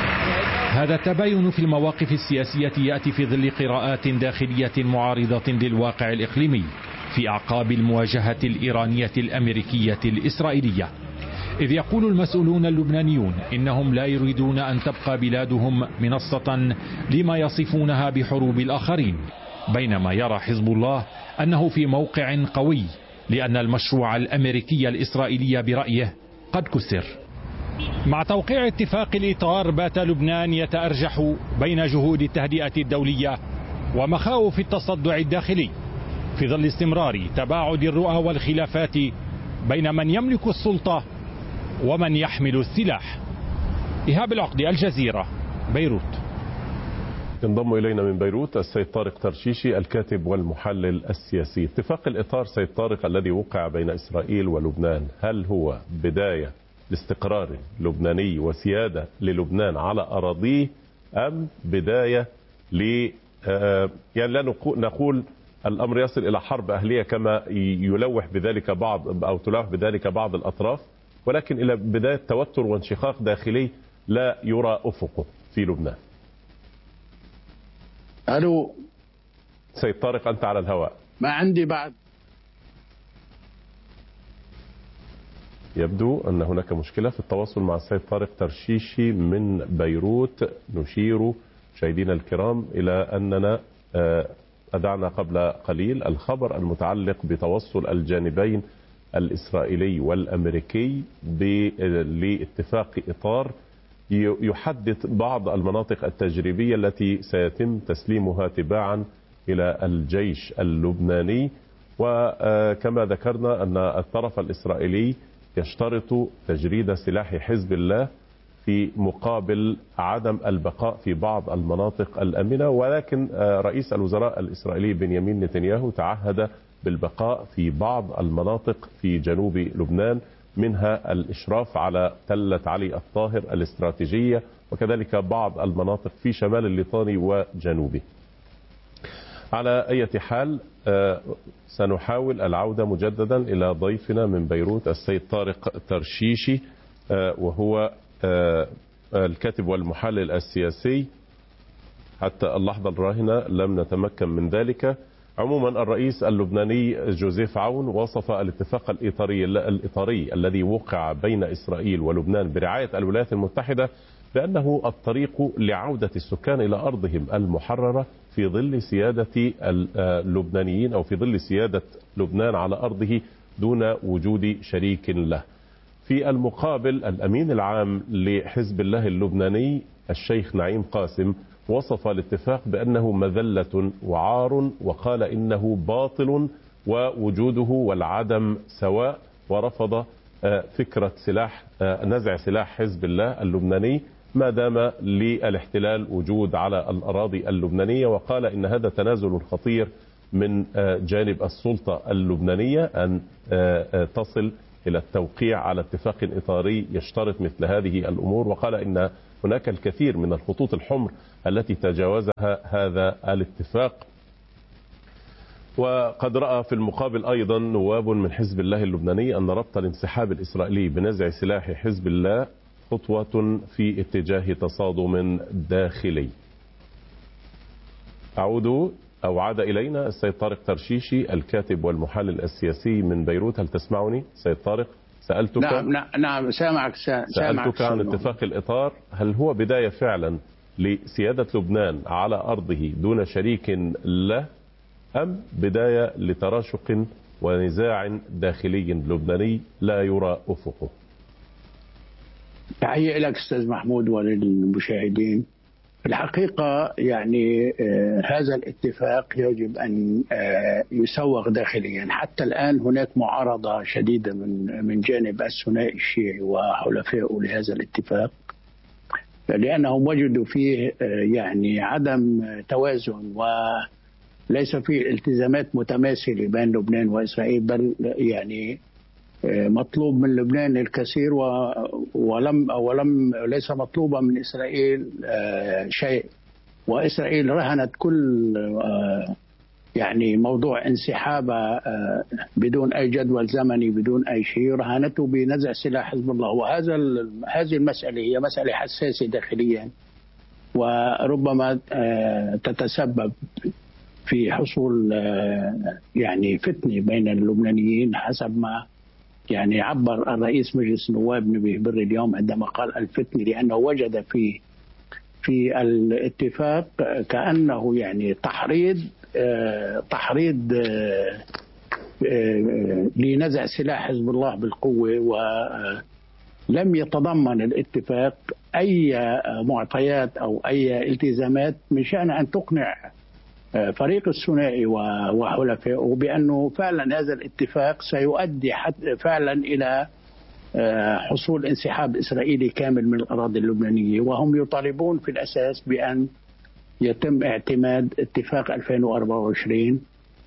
هذا التباين في المواقف السياسية يأتي في ظل قراءات داخلية معارضة للواقع الإقليمي في أعقاب المواجهة الإيرانية الأمريكية الإسرائيلية، إذ يقول المسؤولون اللبنانيون إنهم لا يريدون أن تبقى بلادهم منصة لما يصفونها بحروب الآخرين، بينما يرى حزب الله أنه في موقع قوي لأن المشروع الأمريكي الإسرائيلي برأيه قد كسر. مع توقيع اتفاق الإطار بات لبنان يتأرجح بين جهود التهدئة الدولية ومخاوف التصدع الداخلي في ظل استمرار تباعد الرؤى والخلافات بين من يملك السلطة ومن يحمل السلاح. إيهاب العقدي، الجزيرة، بيروت. ينضم إلينا من بيروت السيد طارق ترشيشي الكاتب والمحلل السياسي. اتفاق الإطار سيد طارق الذي وقع بين إسرائيل ولبنان، هل هو بداية لاستقرار لبناني وسيادة للبنان على أراضيه، أم بداية يعني لا نقول الأمر يصل إلى حرب أهلية كما يلوح بذلك بعض أو تلوح بذلك بعض الأطراف، ولكن إلى بداية توتر وانشقاق داخلي لا يرى أفقه في لبنان؟ ألو سيد طارق، أنت على الهواء. ما عندي بعد. يبدو أن هناك مشكلة في التواصل مع السيد طارق ترشيشي من بيروت. نشير مشاهدينا الكرام إلى أننا أدعنا قبل قليل الخبر المتعلق بتوصل الجانبين الإسرائيلي والأمريكي لاتفاق إطار يحدد بعض المناطق التجريبية التي سيتم تسليمها تباعا إلى الجيش اللبناني. وكما ذكرنا أن الطرف الإسرائيلي يشترط تجريد سلاح حزب الله في مقابل عدم البقاء في بعض المناطق الأمنة، ولكن رئيس الوزراء الإسرائيلي بنيامين نتنياهو تعهد بالبقاء في بعض المناطق في جنوب لبنان، منها الإشراف على تلة علي الطاهر الاستراتيجية، وكذلك بعض المناطق في شمال الليطاني وجنوبه. على أي حال سنحاول العودة مجددا إلى ضيفنا من بيروت السيد طارق ترشيشي، وهو الكاتب والمحلل السياسي. حتى اللحظة الراهنة لم نتمكن من ذلك. عموما الرئيس اللبناني جوزيف عون وصف الاتفاق الإطاري الذي وقع بين إسرائيل ولبنان برعاية الولايات المتحدة بأنه الطريق لعودة السكان إلى أرضهم المحررة في ظل سيادة اللبنانيين أو في ظل سيادة لبنان على أرضه دون وجود شريك له. في المقابل الأمين العام لحزب الله اللبناني الشيخ نعيم قاسم وصف الاتفاق بأنه مذلة وعار، وقال إنه باطل ووجوده والعدم سواء، ورفض فكرة نزع سلاح حزب الله اللبناني ما دام للاحتلال وجود على الأراضي اللبنانية، وقال إن هذا تنازل خطير من جانب السلطة اللبنانية أن تصل إلى التوقيع على اتفاق إطاري يشترط مثل هذه الأمور، وقال إن هناك الكثير من الخطوط الحمر التي تجاوزها هذا الاتفاق. وقد رأى في المقابل أيضا نواب من حزب الله اللبناني أن ربط الانسحاب الإسرائيلي بنزع سلاح حزب الله خطوة في اتجاه تصادم داخلي. عاد إلينا السيد طارق ترشيشي الكاتب والمحلل السياسي من بيروت. هل تسمعني سيد طارق؟ سألتك نعم سامعك. سألتك عن اتفاق الإطار، هل هو بداية فعلا لسيادة لبنان على أرضه دون شريك له، أم بداية لتراشق ونزاع داخلي لبناني لا يرى أفقه؟ تحية لك أستاذ محمود وللمشاهدين. في الحقيقة يعني هذا الاتفاق يجب أن يسوغ داخليا. حتى الآن هناك معارضة شديدة من جانب الثنائي الشيعي وحلفائه لهذا الاتفاق، لأنهم وجدوا فيه يعني عدم توازن وليس فيه التزامات متماثلة بين لبنان وإسرائيل، بل يعني مطلوب من لبنان الكثير ولم ليس مطلوبا من إسرائيل شيء. وإسرائيل رهنت كل يعني موضوع انسحابها بدون أي جدول زمني بدون أي شيء، رهنته بنزع سلاح حزب الله. هذه المسألة هي مسألة حساسة داخليا، وربما تتسبب في حصول يعني فتنة بين اللبنانيين، حسب ما يعني عبر الرئيس مجلس النواب نبيه بري اليوم عندما قال الفتنة، لأنه وجد في الاتفاق كأنه يعني تحريض لنزع سلاح حزب الله بالقوة، ولم يتضمن الاتفاق أي معطيات أو أي التزامات من شأن أن تقنع فريق الثنائي وحلفائه بأنه فعلا هذا الاتفاق سيؤدي فعلا إلى حصول انسحاب إسرائيلي كامل من الأراضي اللبنانية. وهم يطالبون في الأساس بأن يتم اعتماد اتفاق 2024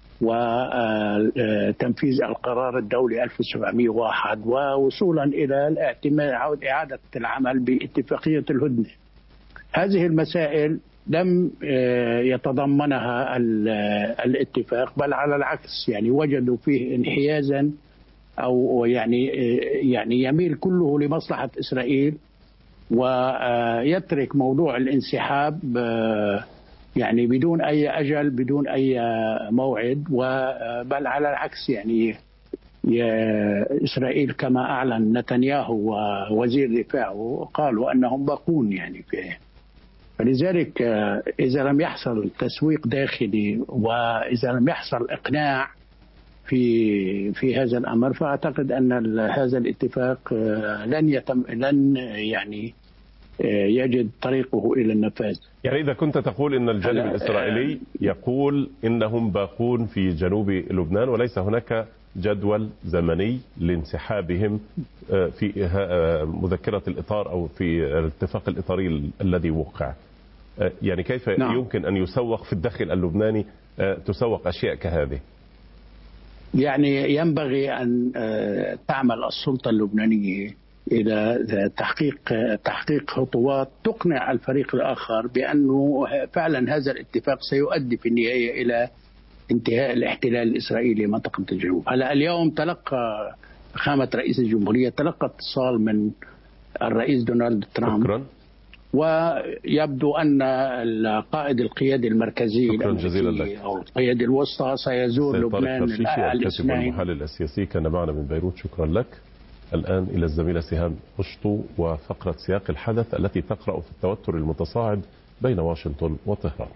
وتنفيذ القرار الدولي 1701 ووصولا إلى الاعتماد إعادة العمل باتفاقية الهدنة. هذه المسائل لم يتضمنها الاتفاق، بل على العكس يعني وجدوا فيه انحيازا أو يعني يميل كله لمصلحة إسرائيل، ويترك موضوع الانسحاب يعني بدون أي أجل بدون أي موعد، بل على العكس يعني إسرائيل كما أعلن نتنياهو ووزير دفاعه قالوا أنهم باقون يعني فيه. فلذلك إذا لم يحصل تسويق داخلي وإذا لم يحصل إقناع في هذا الأمر، فأعتقد أن هذا الاتفاق لن يعني يجد طريقه إلى النفاذ. يعني إذا كنت تقول إن الجانب الإسرائيلي يقول إنهم باقون في جنوب لبنان وليس هناك جدول زمني لانسحابهم في مذكرة الإطار أو في الاتفاق الإطاري الذي وقع، يعني كيف يمكن أن يسوق في الداخل اللبناني تسوق أشياء كهذه؟ يعني ينبغي أن تعمل السلطة اللبنانية إلى تحقيق خطوات تقنع الفريق الآخر بأنه فعلا هذا الاتفاق سيؤدي في النهاية إلى انتهاء الاحتلال الإسرائيلي منطقة الجنوب. هلا اليوم تلقى فخامة رئيس الجمهورية اتصال من الرئيس دونالد ترامب. شكرا. ويبدو أن قائد القيادة المركزية أو القيادة الوسطى سيزور لبنان الكاتب والمحلل السياسي كان معنا من بيروت. شكرا لك. الآن إلى الزميلة سهام قشطو وفقرة سياق الحدث التي تقرأ في التوتر المتصاعد بين واشنطن وطهران.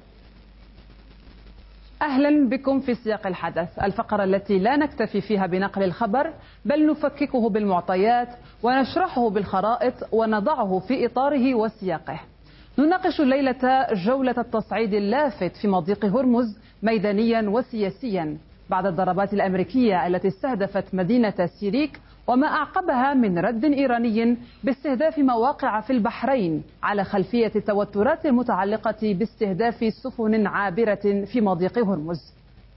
أهلا بكم في سياق الحدث، الفقرة التي لا نكتفي فيها بنقل الخبر بل نفككه بالمعطيات ونشرحه بالخرائط ونضعه في إطاره وسياقه. نناقش الليلة جولة التصعيد اللافت في مضيق هرمز ميدانيا وسياسيا بعد الضربات الأمريكية التي استهدفت مدينة سيريك وما أعقبها من رد إيراني باستهداف مواقع في البحرين على خلفية التوترات المتعلقة باستهداف سفن عابرة في مضيق هرمز.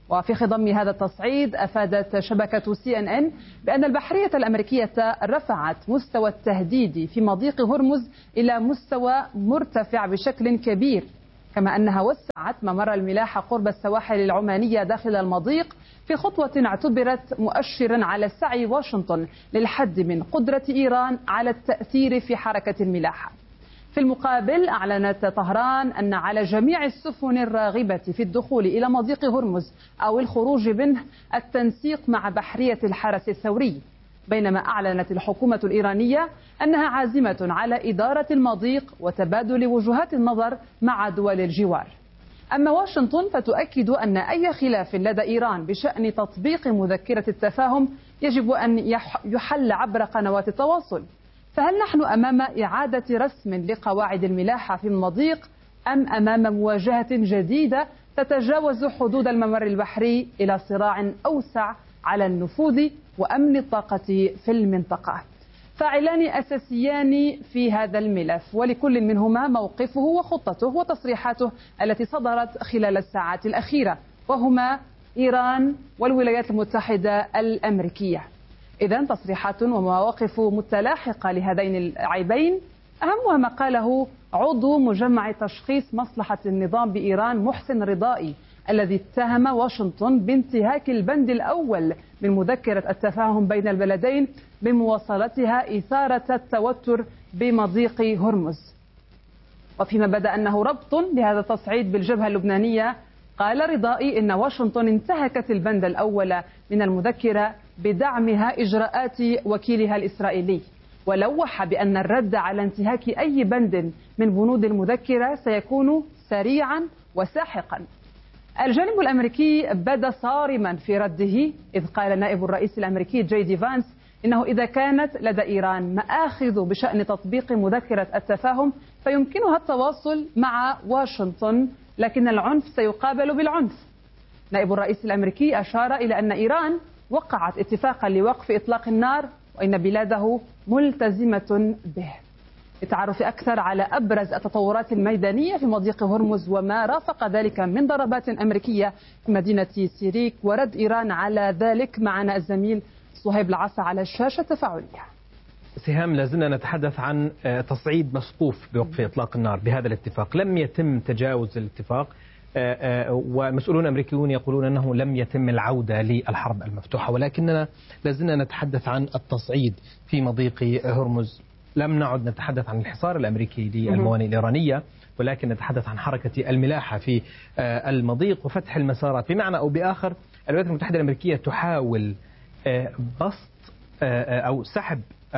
وفي خضم هذا التصعيد أفادت شبكة CNN بأن البحرية الأمريكية رفعت مستوى التهديد في مضيق هرمز إلى مستوى مرتفع بشكل كبير، كما أنها وسعت ممر الملاحة قرب السواحل العمانية داخل المضيق في خطوة اعتبرت مؤشرا على سعي واشنطن للحد من قدرة إيران على التأثير في حركة الملاحة. في المقابل أعلنت طهران أن على جميع السفن الراغبة في الدخول إلى مضيق هرمز أو الخروج منه التنسيق مع بحرية الحرس الثوري، بينما أعلنت الحكومة الإيرانية أنها عازمة على إدارة المضيق وتبادل وجهات النظر مع دول الجوار. أما واشنطن فتؤكد أن أي خلاف لدى إيران بشأن تطبيق مذكرة التفاهم يجب أن يحل عبر قنوات التواصل. فهل نحن أمام إعادة رسم لقواعد الملاحة في المضيق أم أمام مواجهة جديدة تتجاوز حدود الممر البحري إلى صراع أوسع على النفوذ وأمن الطاقة في المنطقة؟ فاعلان أساسيان في هذا الملف، ولكل منهما موقفه وخطته وتصريحاته التي صدرت خلال الساعات الأخيرة، وهما إيران والولايات المتحدة الأمريكية. إذن تصريحات ومواقف متلاحقة لهذين العيبين، أهمها ما قاله عضو مجمع تشخيص مصلحة النظام بإيران محسن رضائي، الذي اتهم واشنطن بانتهاك البند الأول من مذكرة التفاهم بين البلدين بمواصلتها إثارة التوتر بمضيق هرمز. وفيما بدا أنه ربط لهذا التصعيد بالجبهة اللبنانية، قال رضائي إن واشنطن انتهكت البند الأول من المذكرة بدعمها إجراءات وكيلها الإسرائيلي، ولوح بأن الرد على انتهاك أي بند من بنود المذكرة سيكون سريعا وساحقا. الجانب الأمريكي بدا صارما في رده، إذ قال نائب الرئيس الأمريكي جي دي فانس إنه إذا كانت لدى إيران مآخذ بشأن تطبيق مذكرة التفاهم فيمكنها التواصل مع واشنطن، لكن العنف سيقابل بالعنف. نائب الرئيس الأمريكي أشار إلى أن إيران وقعت اتفاقا لوقف إطلاق النار وإن بلاده ملتزمة به. للتعرف أكثر على أبرز التطورات الميدانية في مضيق هرمز وما رافق ذلك من ضربات أمريكية في مدينة سيريك ورد إيران على ذلك، معنا الزميل صهيب العصا على الشاشة تفاعلية. سهام، لازلنا نتحدث عن تصعيد مسقوف بوقف إطلاق النار بهذا الاتفاق. لم يتم تجاوز الاتفاق، ومسؤولون أمريكيون يقولون أنه لم يتم العودة للحرب المفتوحة، ولكننا لازلنا نتحدث عن التصعيد في مضيق هرمز. لم نعد نتحدث عن الحصار الأمريكي للموانئ الإيرانية، ولكن نتحدث عن حركة الملاحة في المضيق وفتح المسارات. بمعنى أو بآخر الولايات المتحدة الأمريكية تحاول بسط أو سحب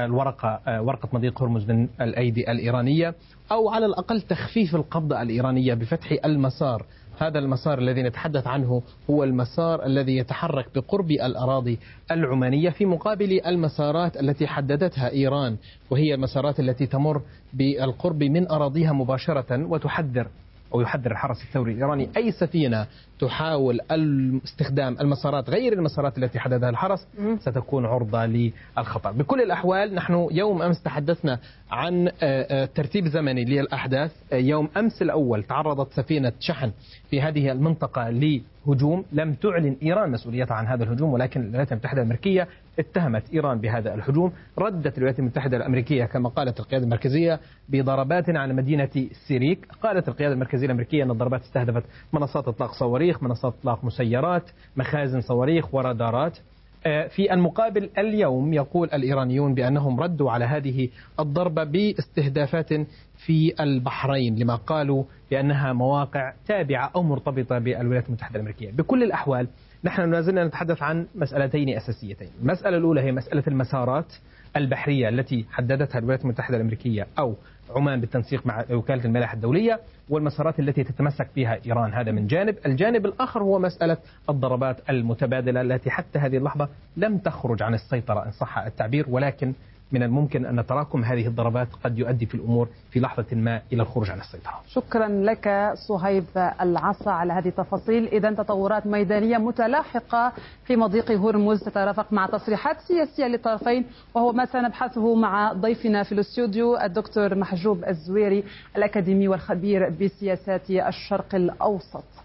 ورقة مضيق هرمز من الأيدي الإيرانية، أو على الأقل تخفيف القبضة الإيرانية بفتح المسار. هذا المسار الذي نتحدث عنه هو المسار الذي يتحرك بقرب الأراضي العمانية في مقابل المسارات التي حددتها إيران، وهي المسارات التي تمر بالقرب من أراضيها مباشرة، وتحذر أو يحذر الحرس الثوري الإيراني أي سفينة تحاول استخدام المسارات غير المسارات التي حددها الحرس ستكون عرضة للخطر. بكل الأحوال نحن يوم أمس تحدثنا عن ترتيب زمني للأحداث. يوم أمس الأول تعرضت سفينة شحن في هذه المنطقة لهجوم، لم تعلن إيران مسؤوليتها عن هذا الهجوم، ولكن الولايات المتحدة الأمريكية اتهمت إيران بهذا الهجوم. ردت الولايات المتحدة الأمريكية كما قالت القيادة المركزية بضربات على مدينة سيريك. قالت القيادة المركزية الأمريكية أن الضربات استهدفت منصات إطلاق صواريخ، منصات إطلاق مسيرات، مخازن صواريخ ورادارات. في المقابل اليوم يقول الإيرانيون بأنهم ردوا على هذه الضربة باستهدافات في البحرين، لما قالوا بأنها مواقع تابعة أو مرتبطة بالولايات المتحدة الأمريكية. بكل الأحوال نحن لازلنا نتحدث عن مسألتين أساسيتين. المسألة الأولى هي مسألة المسارات البحرية التي حددتها الولايات المتحدة الأمريكية أو عمان بالتنسيق مع وكالة الملاحة الدولية، والمسارات التي تتمسك بها إيران. هذا من جانب. الجانب الآخر هو مسألة الضربات المتبادلة التي حتى هذه اللحظة لم تخرج عن السيطرة إن صح التعبير، ولكن من الممكن أن تراكم هذه الضربات قد يؤدي في الأمور في لحظة ما إلى الخروج عن السيطرة. شكرا لك صهيب العصا على هذه التفاصيل. إذن تطورات ميدانية متلاحقة في مضيق هرمز تترافق مع تصريحات سياسية للطرفين، وهو ما سنبحثه مع ضيفنا في الاستوديو الدكتور محجوب الزويري الأكاديمي والخبير بسياسات الشرق الأوسط.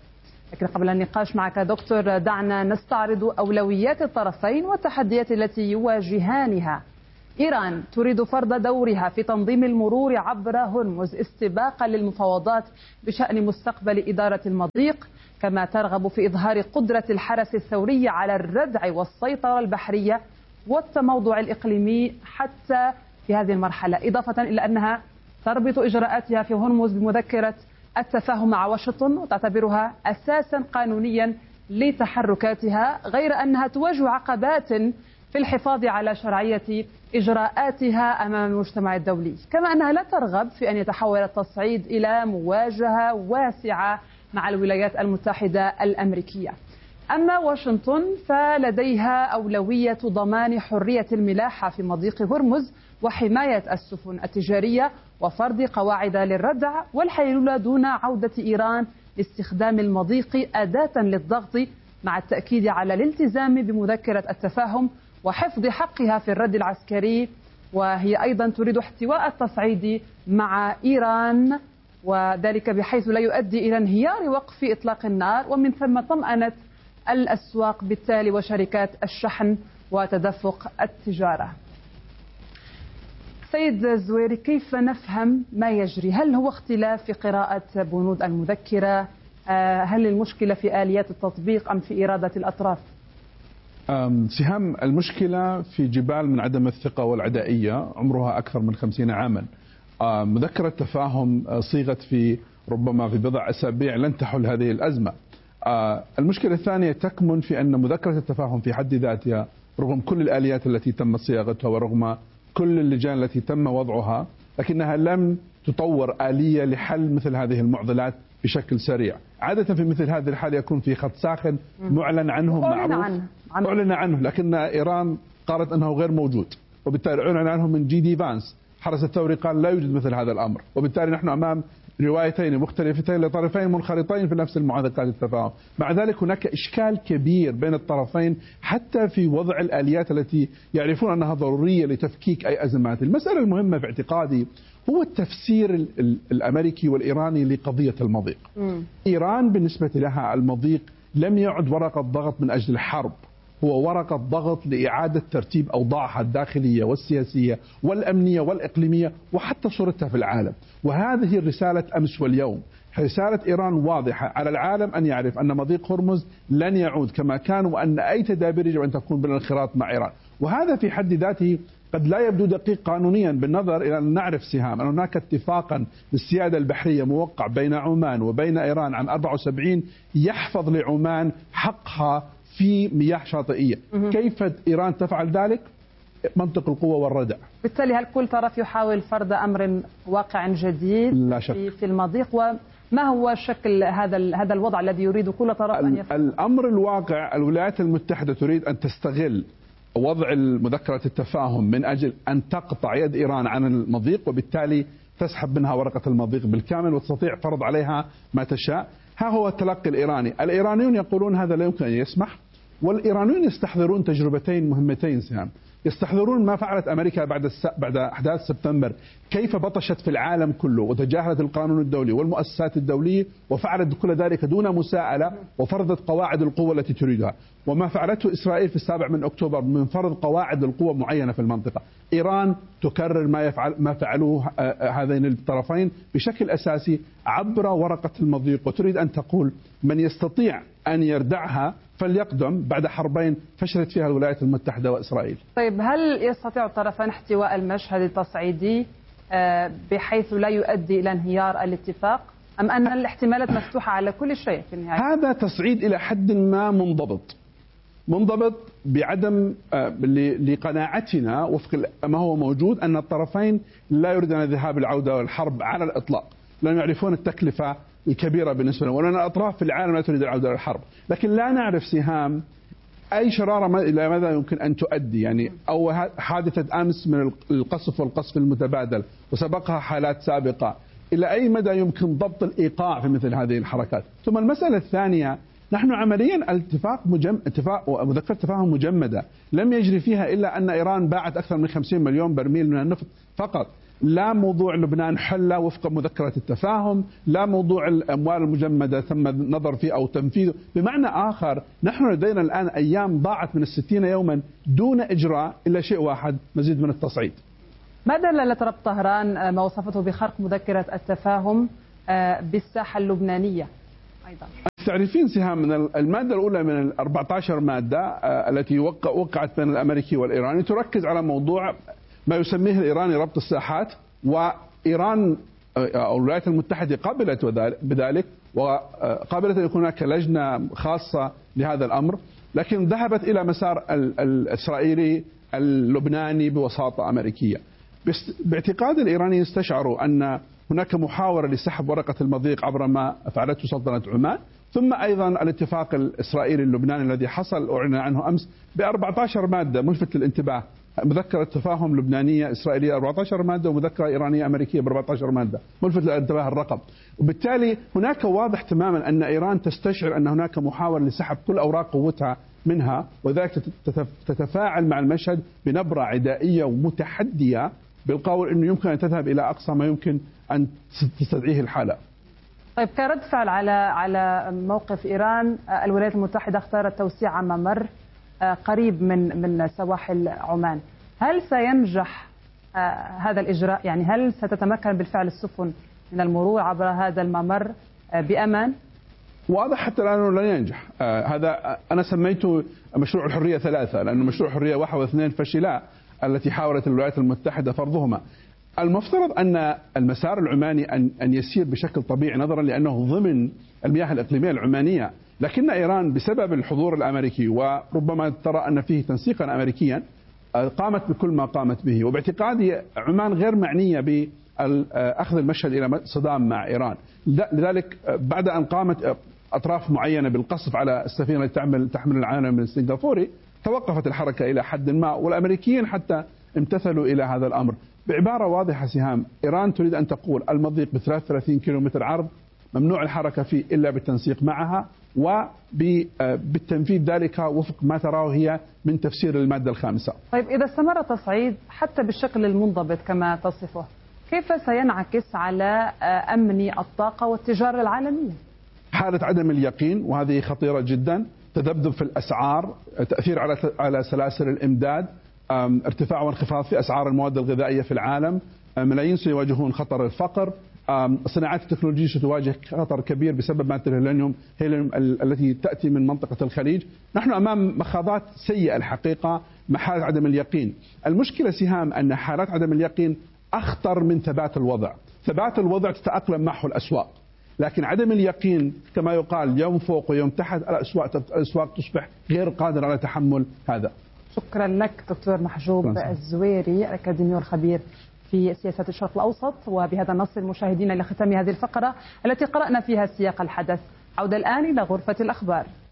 لكن قبل النقاش معك دكتور دعنا نستعرض أولويات الطرفين والتحديات التي يواجهانها. إيران تريد فرض دورها في تنظيم المرور عبر هرمز استباقا للمفاوضات بشأن مستقبل إدارة المضيق، كما ترغب في إظهار قدرة الحرس الثوري على الردع والسيطرة البحرية والتموضع الإقليمي حتى في هذه المرحلة، إضافة إلى أنها تربط إجراءاتها في هرمز بمذكرة التفاهم مع واشنطن وتعتبرها أساسا قانونيا لتحركاتها، غير أنها تواجه عقبات في الحفاظ على شرعية إجراءاتها أمام المجتمع الدولي، كما أنها لا ترغب في أن يتحول التصعيد إلى مواجهة واسعة مع الولايات المتحدة الأمريكية. أما واشنطن فلديها أولوية ضمان حرية الملاحة في مضيق هرمز وحماية السفن التجارية وفرض قواعد للردع والحيلولة دون عودة إيران لاستخدام المضيق أداة للضغط، مع التأكيد على الالتزام بمذكرة التفاهم وحفظ حقها في الرد العسكري، وهي أيضا تريد احتواء التصعيد مع إيران، وذلك بحيث لا يؤدي إلى انهيار وقف إطلاق النار، ومن ثم طمأنت الأسواق بالتالي وشركات الشحن وتدفق التجارة. سيد الزويري، كيف نفهم ما يجري؟ هل هو اختلاف في قراءة بنود المذكرة؟ هل المشكلة في آليات التطبيق أم في إرادة الأطراف؟ سهام، المشكلة في جبال من عدم الثقة والعدائية عمرها أكثر من 50 عاما. مذكرة تفاهم صيغت في ربما في بضع أسابيع لن تحل هذه الأزمة. المشكلة الثانية تكمن في أن مذكرة التفاهم في حد ذاتها رغم كل الآليات التي تم صياغتها ورغم كل اللجان التي تم وضعها، لكنها لم تطور آلية لحل مثل هذه المعضلات بشكل سريع. عادة في مثل هذه الحالة يكون في خط ساخن معلن عنه معروف أعلن عنه، لكن إيران قالت أنه غير موجود، وبالتالي أعلن عنه من جي دي فانس. حرس الثوري قال لا يوجد مثل هذا الأمر، وبالتالي نحن أمام روايتين مختلفتين لطرفين منخرطين في نفس المعاهدات التفاهم. مع ذلك هناك إشكال كبير بين الطرفين حتى في وضع الآليات التي يعرفون أنها ضرورية لتفكيك أي أزمات. المسألة المهمة في اعتقادي هو التفسير الأمريكي والإيراني لقضية المضيق. إيران بالنسبة لها المضيق لم يعد ورقة ضغط من أجل الحرب، هو ورقة ضغط لإعادة ترتيب أوضاعها الداخلية والسياسية والأمنية والإقليمية وحتى صورتها في العالم. وهذه رسالة أمس واليوم. رسالة إيران واضحة على العالم أن يعرف أن مضيق هرمز لن يعود كما كان، وأن أي تدابير يجب أن تكون بالانخراط مع إيران. وهذا في حد ذاته قد لا يبدو دقيق قانونيا بالنظر إلى أن نعرف سهام أن هناك اتفاقا للسيادة البحرية موقع بين عمان وبين إيران عام 74 يحفظ لعمان حقها في مياه شاطئية. كيف إيران تفعل ذلك؟ منطق القوة والردع. بالتالي هل كل طرف يحاول فرض أمر واقع جديد لا شك في المضيق؟ وما هو شكل هذا الوضع الذي يريد كل طرف أن يفعل؟ الأمر الواقع الولايات المتحدة تريد أن تستغل وضع مذكرة التفاهم من أجل أن تقطع يد إيران عن المضيق، وبالتالي تسحب منها ورقة المضيق بالكامل وتستطيع فرض عليها ما تشاء. ها هو التلقي الإيراني. الإيرانيون يقولون هذا لا يمكن أن يسمح، والإيرانيون يستحضرون تجربتين مهمتين سهام. يستحضرون ما فعلت أمريكا بعد أحداث سبتمبر، كيف بطشت في العالم كله وتجاهلت القانون الدولي والمؤسسات الدولية وفعلت كل ذلك دون مساءلة وفرضت قواعد القوة التي تريدها. وما فعلته إسرائيل في 7 أكتوبر من فرض قواعد القوة معينة في المنطقة. إيران تكرر ما فعلوه هذين الطرفين بشكل أساسي عبر ورقة المضيق، وتريد أن تقول من يستطيع أن يردعها فليقدم بعد حربين فشلت فيها الولايات المتحدة وإسرائيل. طيب، هل يستطيع الطرفان احتواء المشهد التصعيدي بحيث لا يؤدي إلى انهيار الاتفاق، أم أن الاحتمالات مفتوحة على كل شيء في النهاية؟ هذا تصعيد إلى حد ما منضبط بعدم لقناعتنا وفق ما هو موجود أن الطرفين لا يريدون الذهاب العودة والحرب على الإطلاق، لأنهم يعرفون التكلفة الكبيرة بالنسبة لهم، وأن الأطراف في العالم لا تريد العودة للحرب. لكن لا نعرف سهام أي شرارة إلى ماذا يمكن أن تؤدي، يعني أو حادثة أمس من القصف والقصف المتبادل وسبقها حالات سابقة، إلى أي مدى يمكن ضبط الإيقاع في مثل هذه الحركات. ثم المسألة الثانية، نحن عمليا اتفاق ومذكرة تفاهم مجمدة لم يجري فيها إلا أن إيران باعت أكثر من 50 مليون برميل من النفط فقط. لا موضوع لبنان حل وفق مذكرة التفاهم، لا موضوع الأموال المجمدة تم النظر فيه أو تنفيذه. بمعنى آخر نحن لدينا الآن أيام ضاعت من 60 يوما دون إجراء إلا شيء واحد، مزيد من التصعيد. ما دلالة ربط طهران ما وصفته بخرق مذكرة التفاهم بالساحة اللبنانية أيضا؟ تعرفين سهام من المادة الأولى من 14 مادة التي وقعت بين الأمريكي والإيراني تركز على موضوع ما يسميه الإيراني ربط الساحات، وإيران أو الولايات المتحدة قبلت بذلك وقبلت أن يكون هناك لجنة خاصة لهذا الأمر، لكن ذهبت إلى مسار الإسرائيلي اللبناني بوساطة أمريكية. باعتقاد الإيرانيين استشعروا أن هناك محاولة لسحب ورقة المضيق عبر ما فعلته سلطنة عمان، ثم أيضا الاتفاق الإسرائيلي اللبناني الذي حصل أعلن عنه أمس ب14 مادة ملفت للانتباه، مذكرة تفاهم لبنانية إسرائيلية 14 مادة ومذكرة إيرانية أمريكية ب14 مادة، ملفت للانتباه الرقم. وبالتالي هناك واضح تماما أن إيران تستشعر أن هناك محاولة لسحب كل أوراق قوتها منها، وذلك تتفاعل مع المشهد بنبرة عدائية ومتحدية بالقول أنه يمكن أن تذهب إلى أقصى ما يمكن أن تستدعيه الحالة. طيب، كرد فعل على موقف إيران، الولايات المتحدة اختارت توسيع ممر قريب من سواحل عمان. هل سينجح هذا الإجراء؟ يعني هل ستتمكن بالفعل السفن من المرور عبر هذا الممر بأمان؟ واضح حتى الآن أنه لن ينجح. هذا أنا سميته مشروع الحرية 3، لأنه مشروع الحرية 1 و2 فشلا التي حاولت الولايات المتحدة فرضهما. المفترض أن المسار العماني أن يسير بشكل طبيعي نظرا لأنه ضمن المياه الإقليمية العمانية، لكن إيران بسبب الحضور الأمريكي وربما ترى أن فيه تنسيقا أمريكيا قامت بكل ما قامت به. وباعتقادي عمان غير معنية بأخذ المشهد إلى صدام مع إيران، لذلك بعد أن قامت أطراف معينة بالقصف على السفينة التي تحمل العالم السنغافوري توقفت الحركة إلى حد ما، والأمريكيين حتى امتثلوا إلى هذا الأمر. بعبارة واضحة سهام، إيران تريد أن تقول المضيق ب 33 كيلومتر عرض ممنوع الحركة فيه إلا بالتنسيق معها وبالتنفيذ ذلك وفق ما تراه هي من تفسير المادة الخامسة. طيب، إذا استمر التصعيد حتى بالشكل المنضبط كما تصفه، كيف سينعكس على أمن الطاقة والتجارة العالمية؟ حالة عدم اليقين، وهذه خطيرة جدا، تذبذب في الأسعار، تأثير على سلاسل الإمداد، ارتفاع وانخفاض في أسعار المواد الغذائية في العالم، ملايين سيواجهون خطر الفقر، الصناعات التكنولوجية ستواجه خطر كبير بسبب مادة الهيليوم التي تأتي من منطقة الخليج. نحن أمام مخاضات سيئة الحقيقة مع حالة عدم اليقين. المشكلة سهام أن حالات عدم اليقين أخطر من ثبات الوضع. ثبات الوضع تتأقلم معه الأسواق، لكن عدم اليقين كما يقال يوم فوق ويوم تحت، الأسواق تصبح غير قادرة على تحمل هذا. شكرا لك دكتور محجوب الزويري، الأكاديمي والخبير في سياسة الشرق الأوسط. وبهذا نصل مشاهدينا لختام هذه الفقرة التي قرأنا فيها سياق الحدث. عودة الآن إلى غرفة الأخبار.